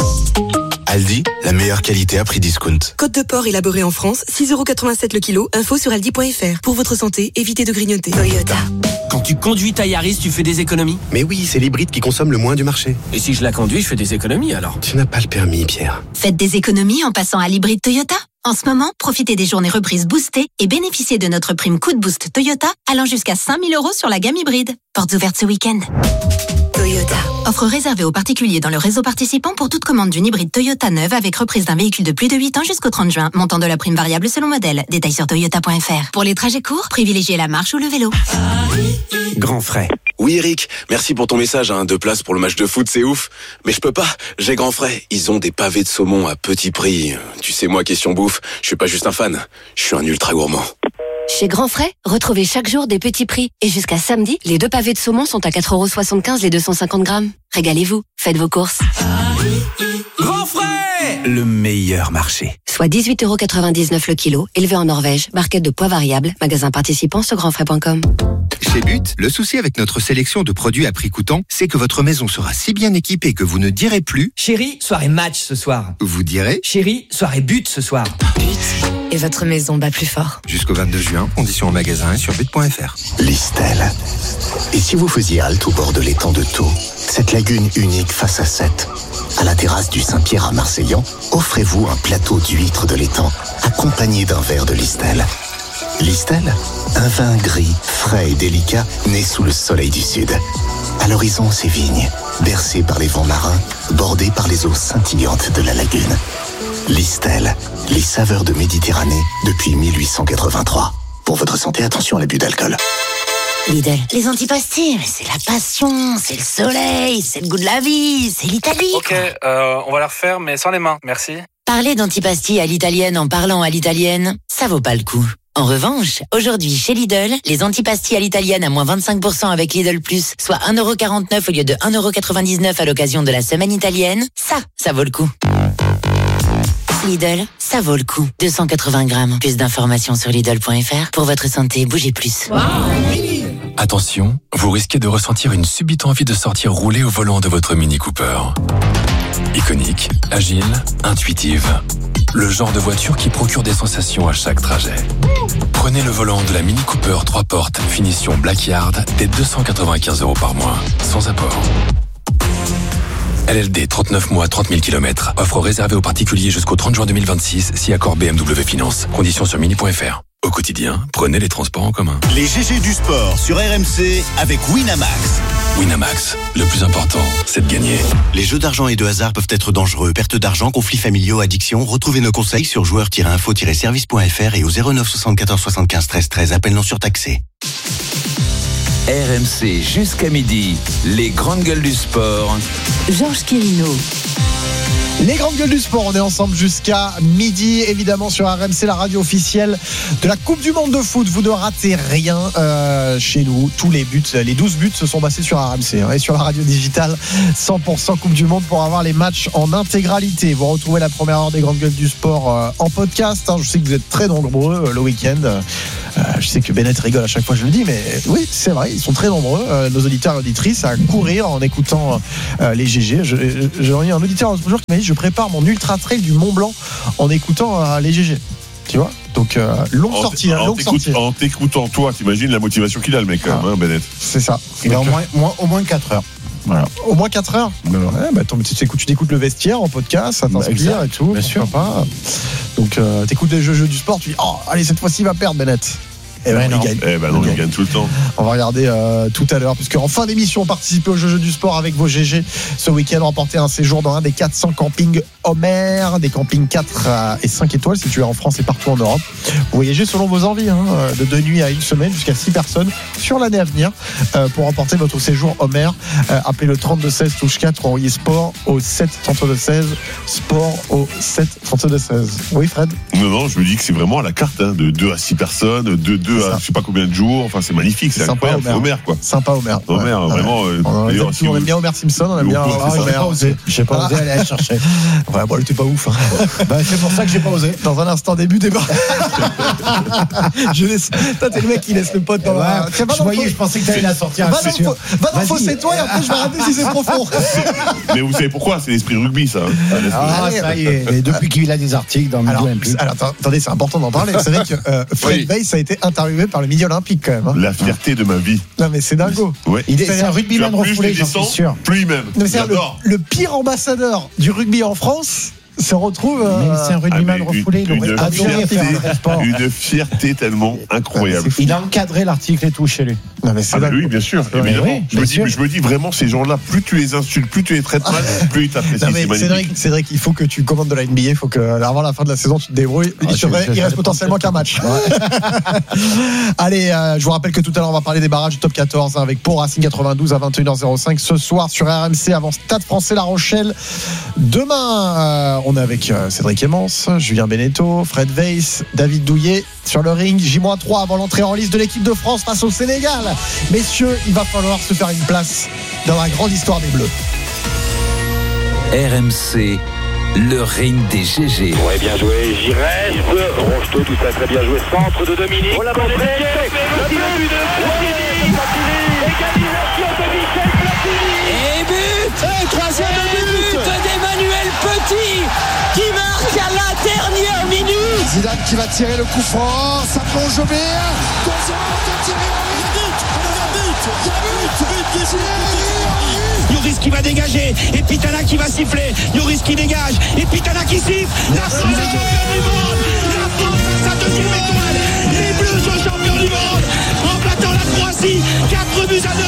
S22: Aldi, la meilleure qualité à prix discount.
S3: Côte de porc élaborée en France, 6,87 € le kilo. Info sur aldi.fr. Pour votre santé, évitez de grignoter. Toyota.
S2: Quand tu conduis ta Yaris, tu fais des économies?
S4: Mais oui, c'est l'hybride qui consomme le moins du marché.
S2: Et si je la conduis, je fais des économies alors?
S4: Tu n'as pas le permis, Pierre.
S13: Faites des économies en passant à l'hybride Toyota. En ce moment, profitez des journées reprises boostées et bénéficiez de notre prime coup de boost Toyota allant jusqu'à 5 000 € sur la gamme hybride. Portes ouvertes ce week-end. Toyota. Offre réservée aux particuliers dans le réseau participant pour toute commande d'une hybride Toyota neuve avec reprise d'un véhicule de plus de 8 ans jusqu'au 30 juin. Montant de la prime variable selon modèle. Détails sur toyota.fr. Pour les trajets courts, privilégiez la marche ou le vélo.
S22: Grand frais. Oui Eric, merci pour ton message, 2 places pour le match de foot, c'est ouf. Mais je peux pas, j'ai Grand Frais. Ils ont des pavés de saumon à petit prix. Tu sais moi, question bouffe, je suis pas juste un fan, je suis un ultra gourmand.
S13: Chez Grand Frais, retrouvez chaque jour des petits prix. Et jusqu'à samedi, les 2 pavés de saumon sont à 4,75 € les 250 grammes. Régalez-vous, faites vos courses.
S22: Grand Frais, le meilleur marché.
S13: Soit 18,99 € le kilo, élevé en Norvège, barquette de poids variable, magasin participant sur grandfrais.com.
S25: Chez But, le souci avec notre sélection de produits à prix coûtant, c'est que votre maison sera si bien équipée que vous ne direz plus «
S15: Chérie, soirée match ce soir ».
S25: Vous direz «
S15: Chérie, soirée but ce soir ».
S13: But. Et votre maison bat plus fort.
S25: Jusqu'au 22 juin, conditions en magasin et sur but.fr.
S22: Listel. Et si vous faisiez halte au bord de l'étang de Thau, cette lagune unique face à Sète, à la terrasse du Saint-Pierre à Marseillan, offrez-vous un plateau d'huîtres de l'étang, accompagné d'un verre de Listel. Listel, un vin gris, frais et délicat, né sous le soleil du sud. À l'horizon, ces vignes, bercées par les vents marins, bordées par les eaux scintillantes de la lagune. Listel, les saveurs de Méditerranée depuis 1883. Pour votre santé, attention à l'abus d'alcool.
S18: Lidl, les antipastilles, mais c'est la passion, c'est le soleil, c'est le goût de la vie, c'est l'Italie.
S16: Ok, on va la refaire, mais sans les mains, merci.
S18: Parler d'antipastilles à l'italienne en parlant à l'italienne, ça vaut pas le coup. En revanche, aujourd'hui, chez Lidl, les antipastilles à l'italienne à moins 25% avec Lidl Plus, soit 1,49 € au lieu de 1,99 € à l'occasion de la semaine italienne, ça vaut le coup. Lidl, ça vaut le coup. 280 grammes. Plus d'informations sur Lidl.fr. Pour votre santé, bougez plus.
S24: Attention, vous risquez de ressentir une subite envie de sortir rouler au volant de votre Mini Cooper. Iconique, agile, intuitive. Le genre de voiture qui procure des sensations à chaque trajet. Prenez le volant de la Mini Cooper 3 portes, finition Blackyard, dès 295 € par mois, sans apport. LLD 39 mois, 30 000 km. Offre réservée aux particuliers jusqu'au 30 juin 2026, si accord BMW Finance. Conditions sur mini.fr. Au quotidien, prenez les transports en commun.
S1: Les GG du sport sur RMC avec Winamax.
S24: Winamax, le plus important, c'est de gagner.
S25: Les jeux d'argent et de hasard peuvent être dangereux. Perte d'argent, conflits familiaux, addiction. Retrouvez nos conseils sur joueurs-info-service.fr et au 09 74 75 13 13. Appel non surtaxé.
S11: RMC jusqu'à midi, les grandes gueules du sport.
S8: Georges Quirino.
S12: Les grandes gueules du sport, on est ensemble jusqu'à midi, évidemment sur RMC, la radio officielle de la Coupe du Monde de foot. Vous ne ratez rien chez nous. Tous les buts, les 12 buts se sont passés sur RMC et sur la radio digitale 100% Coupe du Monde pour avoir les matchs en intégralité. Vous retrouvez la première heure des grandes gueules du sport en podcast. Je sais que vous êtes très nombreux le week-end. Je sais que Bennett rigole à chaque fois que je le dis, mais oui, c'est vrai, ils sont très nombreux, nos auditeurs et auditrices, à courir en écoutant les GG. J'ai eu un auditeur l'autre jour qui m'a dit: je prépare mon ultra trail du Mont Blanc en écoutant les GG. Tu vois, donc longue sortie.
S5: En t'écoutant toi, t'imagines la motivation qu'il a, le mec, quand même, Bennett.
S12: C'est ça.
S6: Il a au moins 4 heures.
S12: Voilà. Au moins 4 heures. Tu t'écoutes le vestiaire en podcast, ça t'inspire et tout.
S6: Bien sûr.
S12: Pas. Donc t'écoutes les jeux du sport, tu dis: oh, allez, cette fois-ci il va perdre, Bennett.
S5: Il gagne tout le temps.
S12: On va regarder tout à l'heure, puisque en fin d'émission, on participe au jeu du sport avec vos GG. Ce week-end, remporter un séjour dans un des 400 campings Homer, des campings 4 et 5 étoiles situés en France et partout en Europe. Vous voyagez selon vos envies, de 2 nuits à 1 semaine, jusqu'à 6 personnes sur l'année à venir pour remporter votre séjour Homer. Appelez le 3216 touche 4 ou envoyez sport au 7 32 16. Sport au 7 32 16. Oui, Fred?
S5: Non, je me dis que c'est vraiment à la carte, de 2 à 6 personnes, de 2 à je sais pas combien de jours. Enfin, c'est magnifique, c'est incroyable. C'est Homer, quoi.
S12: Sympa, Homer.
S5: Homer, vraiment.
S12: On aime bien Homer Simpson, on aime bien Homer.
S6: J'ai pas osé aller chercher.
S12: Ouais, bon, elle était pas ouf.
S6: C'est pour ça que j'ai pas osé.
S12: Dans un instant, début débat. Toi, t'es le mec qui laisse le pote dans la.
S6: Je pensais que t'allais la sortir.
S12: Va dans Fossez-toi et après je vais rater si c'est profond.
S5: Mais vous savez pourquoi? C'est l'esprit rugby, ça.
S6: Ça y est. Et depuis qu'il a des articles dans le Midi Olympique.
S12: Alors, attendez, c'est important d'en parler. C'est vrai que Fred Weiss a été interviewé par le Midi Olympique, quand même.
S5: La fierté de ma vie.
S12: Non, mais c'est dingo.
S5: Ouais.
S6: C'est un rugbyman refoulé, j'en suis sûr.
S5: Plus il m'aime.
S12: Le pire ambassadeur du rugby en France se retrouve.
S6: Mais c'est un rugbyman refoulé, il aurait adoré faire un vrai sport.
S5: Une fierté tellement incroyable.
S6: Il a encadré l'article et tout chez lui.
S12: Non, mais c'est
S5: oui, bien sûr, évidemment. Je me dis vraiment, ces gens-là, plus tu les insultes, plus tu les traites mal, plus ils t'apprécient. C'est magnifique.
S12: Cédric, il faut que tu commandes de la NBA, il faut que avant la fin de la saison, tu te débrouilles. Il reste potentiellement qu'un match. Allez, je vous rappelle que tout à l'heure, on va parler des barrages du top 14 avec Pau Racing 92 à 21h05 ce soir sur RMC avant Stade Français La Rochelle. Demain, on est avec Cédric Emmons, Julien Beneteau, Fred Weiss, David Douillet sur le ring. J-3 avant l'entrée en liste de l'équipe de France face au Sénégal. Messieurs, il va falloir se faire une place dans la grande histoire des Bleus.
S11: RMC, le ring des GG.
S14: Ouais, bien joué, j'y reste. Rocheteau, tout ça très bien joué. Centre de Dominique. Oh, la bonne le but de Platini. Égalisation de Michel Platini. Et but. Troisième but d'Emmanuel Petit qui marque à la dernière minute.
S17: Zidane qui va tirer le coup franc. Ça plonge au biais. Attention,
S14: Yoris qui va dégager et Pitana qui va siffler. Yoris qui dégage et Pitana qui siffle. La France est championne du monde. La France a sa deuxième étoile. Les Bleus sont champions du monde en battant la Croatie 4 buts à 2.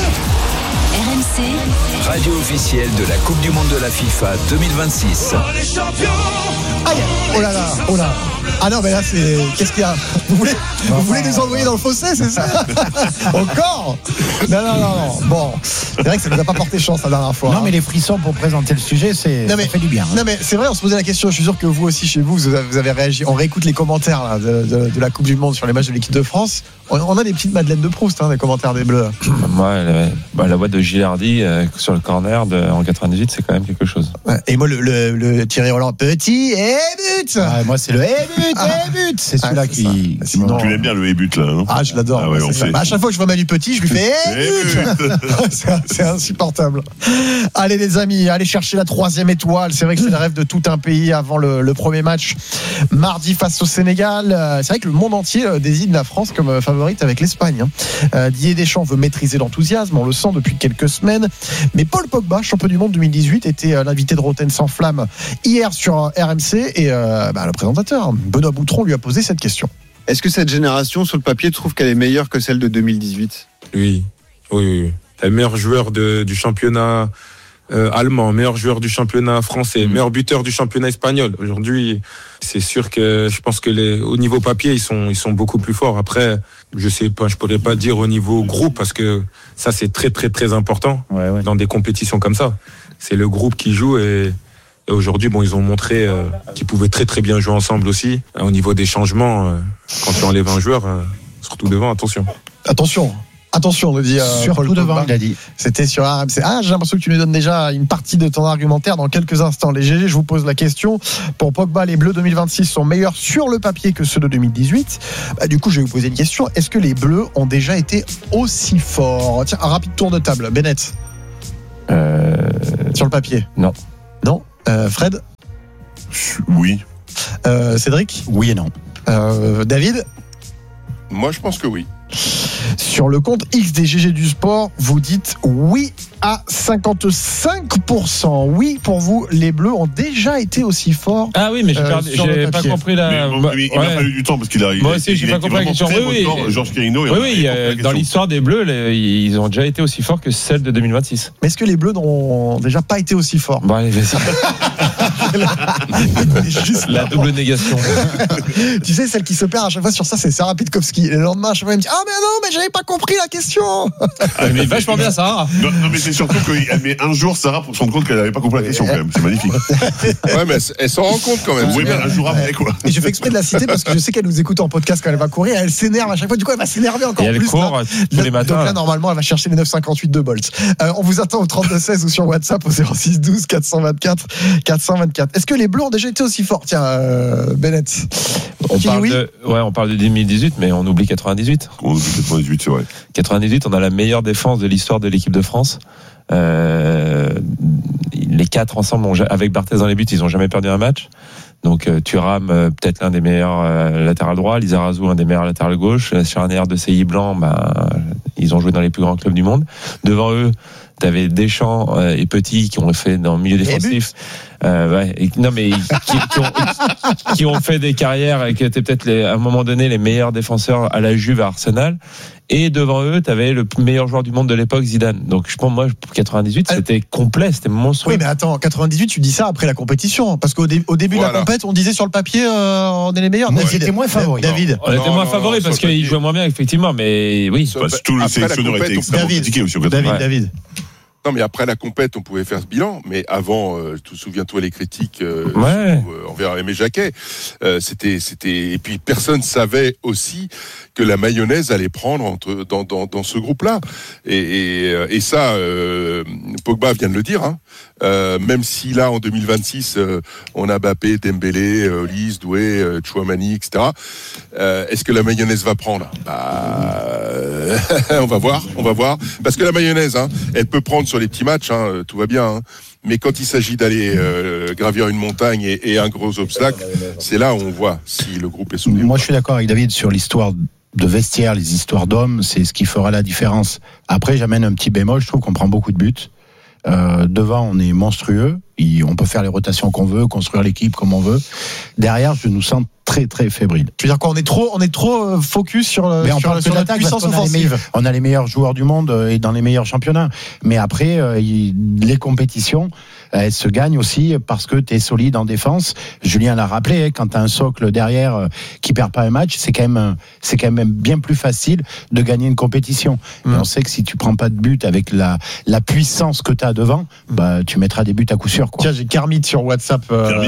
S11: RMC, radio officielle de la Coupe du Monde de la FIFA 2026.
S14: Les champions.
S12: Aïe, oh là là, oh là. Ah non, mais là, c'est. Qu'est-ce qu'il y a? Vous voulez nous envoyer dans le fossé, c'est ça? Encore? Non. Bon, c'est vrai que ça nous a pas porté chance la dernière fois.
S6: Non, mais les frissons pour présenter le sujet, ça fait du bien.
S12: Non, mais c'est vrai, on se posait la question. Je suis sûr que vous aussi, chez vous avez réagi. On réécoute les commentaires là, de la Coupe du Monde sur les matchs de l'équipe de France. On a des petites madeleines de Proust, des commentaires des Bleus.
S21: Moi, la voix de Gilardi sur le corner en 98, c'est quand même quelque chose.
S12: Ouais. Et moi, le Thierry Roland, petit et but.
S6: Ouais, moi, c'est le but. C'est celui-là qui.
S5: Sinon, tu l'aimes bien le but là, non?
S12: Ah, je l'adore.
S5: Ah ouais,
S12: à chaque fois que je vois Manu Petit, je lui fais but. C'est insupportable. Allez les amis, allez chercher la 3e étoile. C'est vrai que c'est le rêve de tout un pays avant le premier match mardi face au Sénégal. C'est vrai que le monde entier désigne la France comme favorite avec l'Espagne. Didier Deschamps veut maîtriser l'enthousiasme, on le sent depuis quelques semaines. Mais Paul Pogba, champion du monde 2018, était l'invité de Rotten sans flamme hier sur RMC et le présentateur Benoît Boutron lui a posé cette question.
S7: Est-ce que cette génération, sur le papier, trouve qu'elle est meilleure que celle de 2018 ?
S9: Oui. Le meilleur joueur du championnat allemand, meilleur joueur du championnat français, meilleur buteur du championnat espagnol. Aujourd'hui, c'est sûr que je pense que au niveau papier, ils sont beaucoup plus forts. Après, je sais pas, je pourrais pas dire au niveau groupe parce que ça c'est très très très important dans des compétitions comme ça. C'est le groupe qui joue et aujourd'hui, ils ont montré qu'ils pouvaient très très bien jouer ensemble aussi. Au niveau des changements, quand tu enlèves un joueur, surtout devant, attention.
S12: Attention, nous dit
S6: surtout
S12: Paul
S6: devant,
S12: Pogba.
S6: il a dit.
S12: C'était sur RMC. J'ai l'impression que tu nous donnes déjà une partie de ton argumentaire dans quelques instants. Les GG, je vous pose la question. Pour Pogba, les Bleus 2026 sont meilleurs sur le papier que ceux de 2018. Du coup, je vais vous poser une question. Est-ce que les Bleus ont déjà été aussi forts ? Tiens, un rapide tour de table. Bennett. Sur le papier ?
S21: Non.
S12: Fred ?
S5: Oui.
S12: Cédric ?
S6: Oui et non.
S12: David ?
S19: Moi, je pense que oui.
S12: Sur le compte X des GG du sport, vous dites oui à 55%. Oui, pour vous, les Bleus ont déjà été aussi forts.
S21: Ah oui, mais j'ai pas compris la.
S5: Il m'a fallu du temps parce qu'il a.
S21: Moi aussi, j'ai pas compris la question.
S5: Georges Quirino.
S21: Oui, dans l'histoire des Bleus, ils ont déjà été aussi forts que celle de 2026.
S12: Mais est-ce que les Bleus n'ont déjà pas été aussi forts ?
S21: Bon, allez, vas-y. La double négation.
S12: Tu sais, celle qui se perd à chaque fois sur ça, c'est Sarah Pitkowski. Et le lendemain, à chaque fois, elle me dit mais non, mais j'avais pas compris la question.
S21: Mais vachement bien, Sarah.
S5: Non, mais c'est surtout qu'elle met un jour, Sarah, pour se rendre compte qu'elle n'avait pas compris la question, quand même. C'est magnifique.
S19: Ouais, mais elle s'en rend compte quand même.
S5: Oui, mais un jour après, quoi.
S12: Et je fais exprès de la citer parce que je sais qu'elle nous écoute en podcast quand elle va courir. Elle s'énerve à chaque fois. Du coup, elle va s'énerver encore plus.
S21: Et elle court tous les matins.
S12: Donc là, normalement, elle va chercher les 9,58 de Bolt. On vous attend au 32-16 ou sur WhatsApp au 06-12 424 424. Est-ce que les Bleus ont déjà été aussi forts ? Tiens, Bennett.
S21: On parle de 2018, mais on oublie 98.
S5: On oublie 98, c'est vrai.
S21: 98, on a la meilleure défense de l'histoire de l'équipe de France. Les quatre ensemble, avec Barthez dans les buts, ils n'ont jamais perdu un match. Donc Thuram, peut-être l'un des meilleurs latéral droit, Lizarazu, un des meilleurs latéral gauche, la charnière de Seyi Blanc, ils ont joué dans les plus grands clubs du monde. Devant eux, t'avais Deschamps et Petit qui ont fait dans le milieu défensif. Qui ont fait des carrières et qui étaient peut-être à un moment donné les meilleurs défenseurs à la Juve, à Arsenal. Et devant eux, t'avais le meilleur joueur du monde de l'époque, Zidane. Donc je pense, moi, pour 98, c'était complet, c'était monstrueux.
S12: Oui, mais attends, 98, tu dis ça après la compétition, parce qu'au début de la compète, on disait sur le papier, on est les meilleurs.
S6: On était moins favoris.
S12: David.
S21: On était moins favoris parce qu'ils jouaient moins bien, effectivement, mais oui.
S5: Tout le sélectionneur était extrêmement critiqué aussi.
S12: David.
S19: Non, mais après la compète, on pouvait faire ce bilan. Mais avant, souviens-toi les critiques envers Aimé Jacquet. C'était. Et puis personne savait aussi que la mayonnaise allait prendre dans ce groupe-là. Et ça, Pogba vient de le dire. Même si là, en 2026, on a Mbappé, Dembélé, Olise, Doué, Tchouamani, etc. Est-ce que la mayonnaise va prendre ? On va voir. Parce que la mayonnaise, elle peut prendre sur les petits matchs, tout va bien. Mais quand il s'agit d'aller gravir une montagne et un gros obstacle, c'est là où on voit si le groupe est soudé.
S6: Moi, je suis d'accord avec David sur l'histoire de vestiaire, les histoires d'hommes, c'est ce qui fera la différence. Après, j'amène un petit bémol, je trouve qu'on prend beaucoup de buts. Devant, on est monstrueux. On peut faire les rotations qu'on veut, construire l'équipe comme on veut. Derrière, je nous sens très très fébrile.
S12: Tu veux dire quoi ? On est trop focus sur la puissance offensive.
S6: On a les meilleurs joueurs du monde et dans les meilleurs championnats. Mais après, les compétitions, elles se gagnent aussi parce que tu es solide en défense. Julien l'a rappelé, quand tu as un socle derrière qui perd pas un match, c'est quand même bien plus facile de gagner une compétition. Et on sait que si tu prends pas de but avec la puissance que tu as devant, tu mettras des buts à coup sûr. Quoi.
S12: Tiens, j'ai Kermit sur WhatsApp.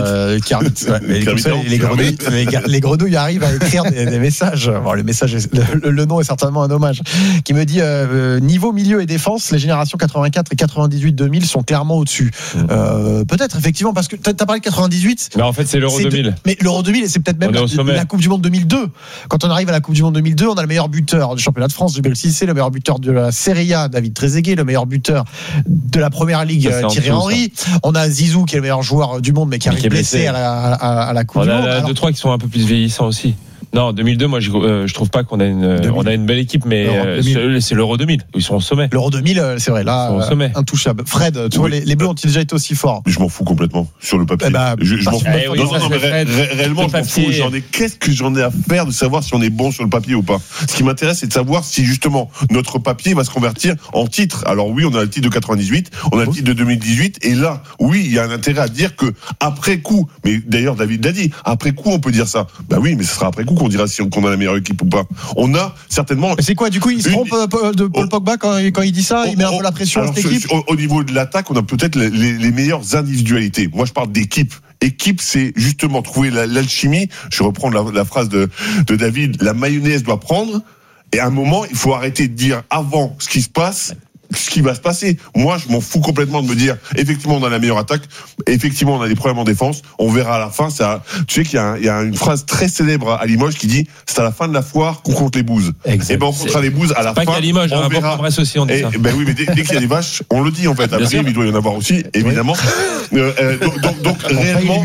S12: Les grenouilles arrivent à écrire des messages. Bon, le nom est certainement un hommage. Qui me dit niveau milieu et défense, les générations 84 et 98-2000 sont clairement au-dessus. Peut-être effectivement parce que t'as parlé de 98.
S21: Mais en fait, c'est l'Euro 2000.
S12: Mais l'Euro 2000, c'est peut-être même la Coupe du Monde 2002. Quand on arrive à la Coupe du Monde 2002, on a le meilleur buteur du championnat de France, Djibril Cissé, le meilleur buteur de la Serie A, David Trezeguet, le meilleur buteur de la Première Ligue, Thierry Henry. On a Zizou qui est le meilleur joueur du monde mais qui arrive blessé à la Coupe du Monde.
S21: On a 2-3 qui sont un peu plus vieillissants aussi. Non, 2002, moi je trouve pas qu'on a une belle équipe, mais c'est l'Euro 2000. Ils sont au sommet.
S12: L'Euro 2000, c'est vrai, là, intouchable. Fred, tu vois, les Bleus ont-ils déjà été aussi forts?
S5: Je m'en fous complètement sur le papier.
S21: je m'en fous.
S5: Réellement, je m'en fous. Qu'est-ce que j'en ai à faire de savoir si on est bon sur le papier ou pas? Ce qui m'intéresse, c'est de savoir si justement notre papier va se convertir en titre. Alors oui, on a le titre de 98, on a le titre de 2018, et là, oui, il y a un intérêt à dire que après coup, mais d'ailleurs David l'a dit, après coup on peut dire ça. Bah oui, mais ce sera après coup qu'on dira si on a la meilleure équipe ou pas. On a certainement.
S12: Mais c'est quoi, du coup, il se trompe de Paul Pogba quand il dit ça, il met un peu la pression à cette équipe?
S5: Au niveau de l'attaque, on a peut-être les meilleures individualités. Moi, je parle d'équipe. Équipe, c'est justement trouver l'alchimie. Je reprends la phrase de David, la mayonnaise doit prendre. Et à un moment, il faut arrêter de dire avant ce qui se passe, ce qui va se passer. Moi, je m'en fous complètement de me dire, effectivement, on a la meilleure attaque, effectivement, on a des problèmes en défense, on verra à la fin. Ça, tu sais qu'il y a une phrase très célèbre à Limoges qui dit, c'est à la fin de la foire qu'on compte les bouses.
S21: Exact.
S5: Et ben, on comptera les bouses à la fin.
S21: Pas qu'à Limoges,
S5: on verra.
S21: Brest aussi, on dit ça.
S5: Ben oui, mais dès qu'il y a des vaches, on le dit, en fait. Après, il doit y en avoir aussi, évidemment. Donc, réellement,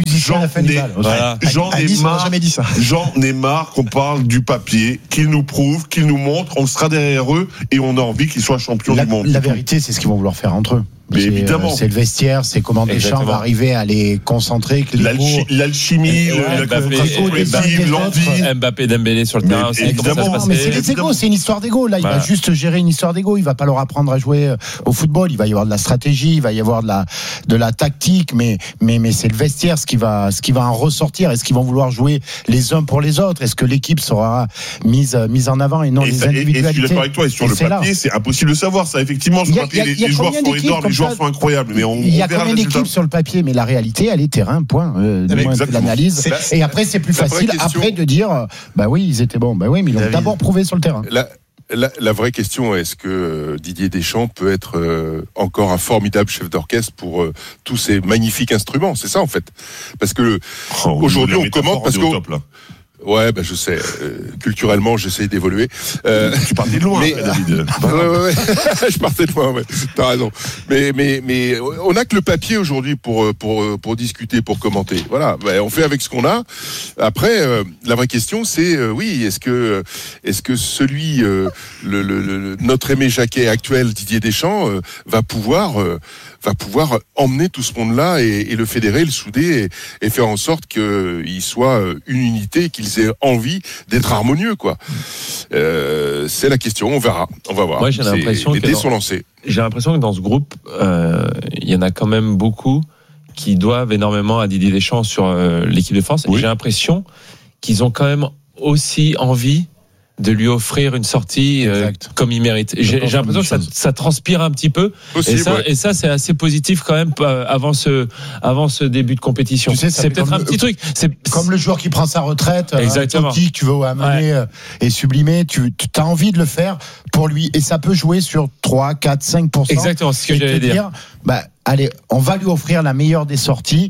S5: j'en ai marre qu'on parle du papier, qu'ils nous prouvent, qu'ils nous montrent, on sera derrière eux et on a envie qu'ils soient champions du monde.
S6: La vérité, c'est ce qu'ils vont vouloir faire entre eux.
S5: Mais évidemment.
S6: C'est le vestiaire, c'est comment Deschamps va arriver à les concentrer.
S5: L'alchimie, l'envie.
S21: Mbappé, Dembélé sur le terrain aussi.
S6: Évidemment. Mais c'est les égos, c'est une histoire d'égo. Là, il va juste gérer une histoire d'égo. Il va pas leur apprendre à jouer au football. Il va y avoir de la stratégie, il va y avoir de la tactique, mais c'est le vestiaire ce qui va en ressortir. Est-ce qu'ils vont vouloir jouer les uns pour les autres? Est-ce que l'équipe sera mise en avant et non les individualités?
S5: Et je suis d'accord avec toi. Et sur le papier, c'est impossible de savoir ça. Effectivement, sur le papier, les joueurs sont énormes, les joueurs sont incroyables. Mais
S6: il y a combien d'équipes sur le papier, mais la réalité, elle est terrain, point. L'analyse. Et après, c'est plus facile après de dire, bah oui, ils étaient bons. Bah oui, mais ils l'ont d'abord prouvé sur le terrain.
S19: La vraie question, est-ce que Didier Deschamps peut être encore un formidable chef d'orchestre pour tous ces magnifiques instruments? C'est ça, en fait. Parce que aujourd'hui, on commente parce que... Ouais, ben je sais. Culturellement, j'essaie d'évoluer.
S5: Tu partais de loin, David.
S19: Ouais. Je partais de loin. Ouais. T'as raison. Mais on a que le papier aujourd'hui pour discuter, pour commenter. Voilà. Ben, on fait avec ce qu'on a. Après, la vraie question, c'est oui. Est-ce que celui notre Aimé Jacquet actuel, Didier Deschamps, va pouvoir emmener tout ce monde-là et le fédérer, le souder et faire en sorte qu'il soit une unité, qu'ils aient envie d'être harmonieux, quoi. C'est la question, on verra, on va voir.
S21: Moi, j'ai l'impression
S19: les dés sont lancés.
S21: J'ai l'impression que dans ce groupe, il y en a quand même beaucoup qui doivent énormément à Didier Deschamps sur l'équipe de France. Oui. Et j'ai l'impression qu'ils ont quand même aussi envie de lui offrir une sortie comme il mérite. J'ai l'impression que ça transpire un petit peu. Possible, et ça c'est assez positif quand même avant ce début de compétition. Tu sais, c'est peut-être un petit truc. C'est
S6: comme le joueur qui prend sa retraite, exactement. Que tu veux amener et sublimer, tu as envie de le faire pour lui et ça peut jouer sur 3, 4, 5%.
S21: Exactement, c'est ce que j'allais dire.
S6: Allez, on va lui offrir la meilleure des sorties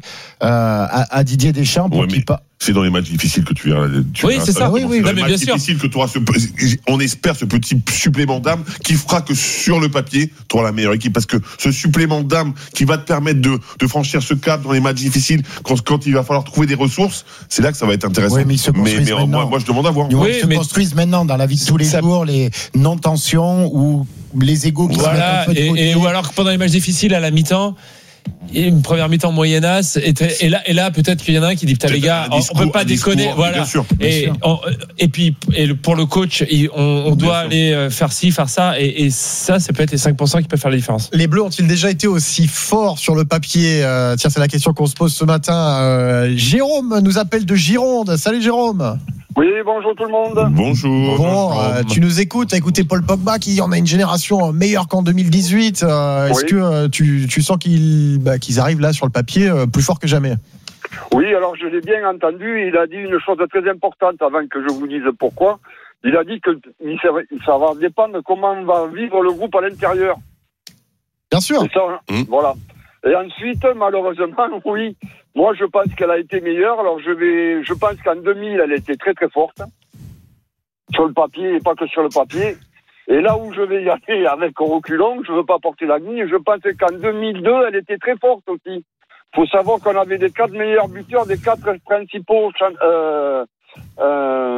S6: à Didier Deschamps pour qu'il pas.
S5: C'est dans les matchs difficiles que tu verras.
S21: Oui, c'est ça. Oui,
S5: mais bien sûr. Difficile que tu auras on espère ce petit supplément d'âme qui fera que sur le papier, tu auras la meilleure équipe. Parce que ce supplément d'âme qui va te permettre de franchir ce cap dans les matchs difficiles, quand il va falloir trouver des ressources, c'est là que ça va être intéressant.
S6: Oui, mais
S5: moi, je demande à voir.
S6: Ils se construisent maintenant dans la vie de tous les jours, les non-tensions ou les égos qui se mettent un peu de côté.
S21: Ou alors que pendant les matchs difficiles à la mi-temps, une première mi-temps moyennasse et là peut-être qu'il y en a un qui dit putain les gars on peut pas déconner voilà bien sûr. Et puis pour le coach on doit aller faire ci faire ça et ça peut être les 5% qui peuvent faire la différence.
S12: Les Bleus ont-ils déjà été aussi forts sur le papier? Tiens, c'est la question qu'on se pose ce matin. Jérôme nous appelle de Gironde. Salut Jérôme.
S2: Oui, bonjour tout le monde.
S5: Bonjour.
S12: Bon, tu nous écoutes, t'as écouté Paul Pogba qui en a une génération meilleure qu'en 2018. Est-ce que tu sens qu'ils arrivent là sur le papier plus fort que jamais?
S2: Oui, alors je l'ai bien entendu. Il a dit une chose très importante avant que je vous dise pourquoi. Il a dit que ça va dépendre de comment va vivre le groupe à l'intérieur.
S12: Bien sûr.
S2: Ça, voilà. Et ensuite, malheureusement, oui. Moi, je pense qu'elle a été meilleure. Alors, je pense qu'en 2000, elle était très, très forte. Sur le papier, et pas que sur le papier. Et là où je vais y aller avec reculons, je veux pas porter la ligne, je pense qu'en 2002, elle était très forte aussi. Faut savoir qu'on avait les 4 meilleurs buteurs des 4 principaux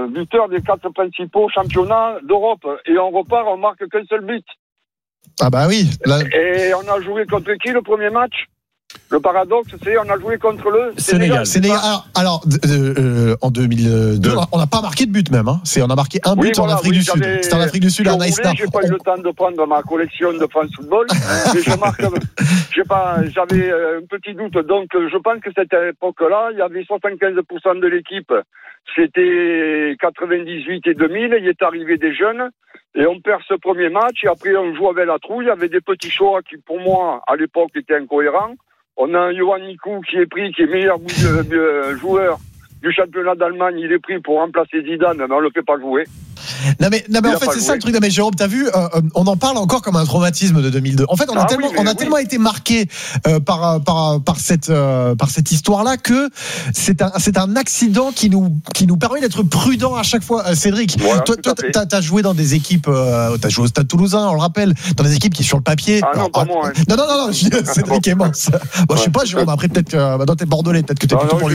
S2: buteur des 4 principaux championnats d'Europe. Et on repart, on marque qu'un seul but.
S12: Ah bah oui.
S2: Et on a joué contre qui le premier match? Le paradoxe, c'est on a joué contre le Sénégal.
S12: Alors, en 2002, on n'a pas marqué de but même. Hein. On a marqué un but en Afrique du Sud. C'était en Afrique du Sud, à Naïsta.
S2: J'ai pas eu le temps de prendre ma collection de France Football, mais j'avais un petit doute. Donc, je pense que cette époque-là, il y avait 75% de l'équipe. C'était 98 et 2000. Il est arrivé des jeunes. Et on perd ce premier match. Et après, on joue avec la trouille. Il y avait des petits choix qui, pour moi, à l'époque, étaient incohérents. On a un Johan Nikou qui est meilleur joueur du championnat d'Allemagne. Il est pris pour remplacer Zidane, mais on le fait pas jouer.
S12: Non mais en fait c'est ça le truc. Non mais Jérôme, t'as vu, on en parle encore comme un traumatisme de 2002. En fait, on a tellement été marqué par cette histoire-là que c'est un accident qui nous permet d'être prudent à chaque fois. Cédric,
S2: voilà,
S12: toi t'as joué dans des équipes, t'as joué au Stade Toulousain, on le rappelle, dans des équipes qui sur le papier.
S2: Ah non, pas moi. Hein.
S12: Non, Cédric Emmons. Bon, je sais pas, Jérôme. Après peut-être dans tes Bordelais, peut-être que t'es plutôt pour lui.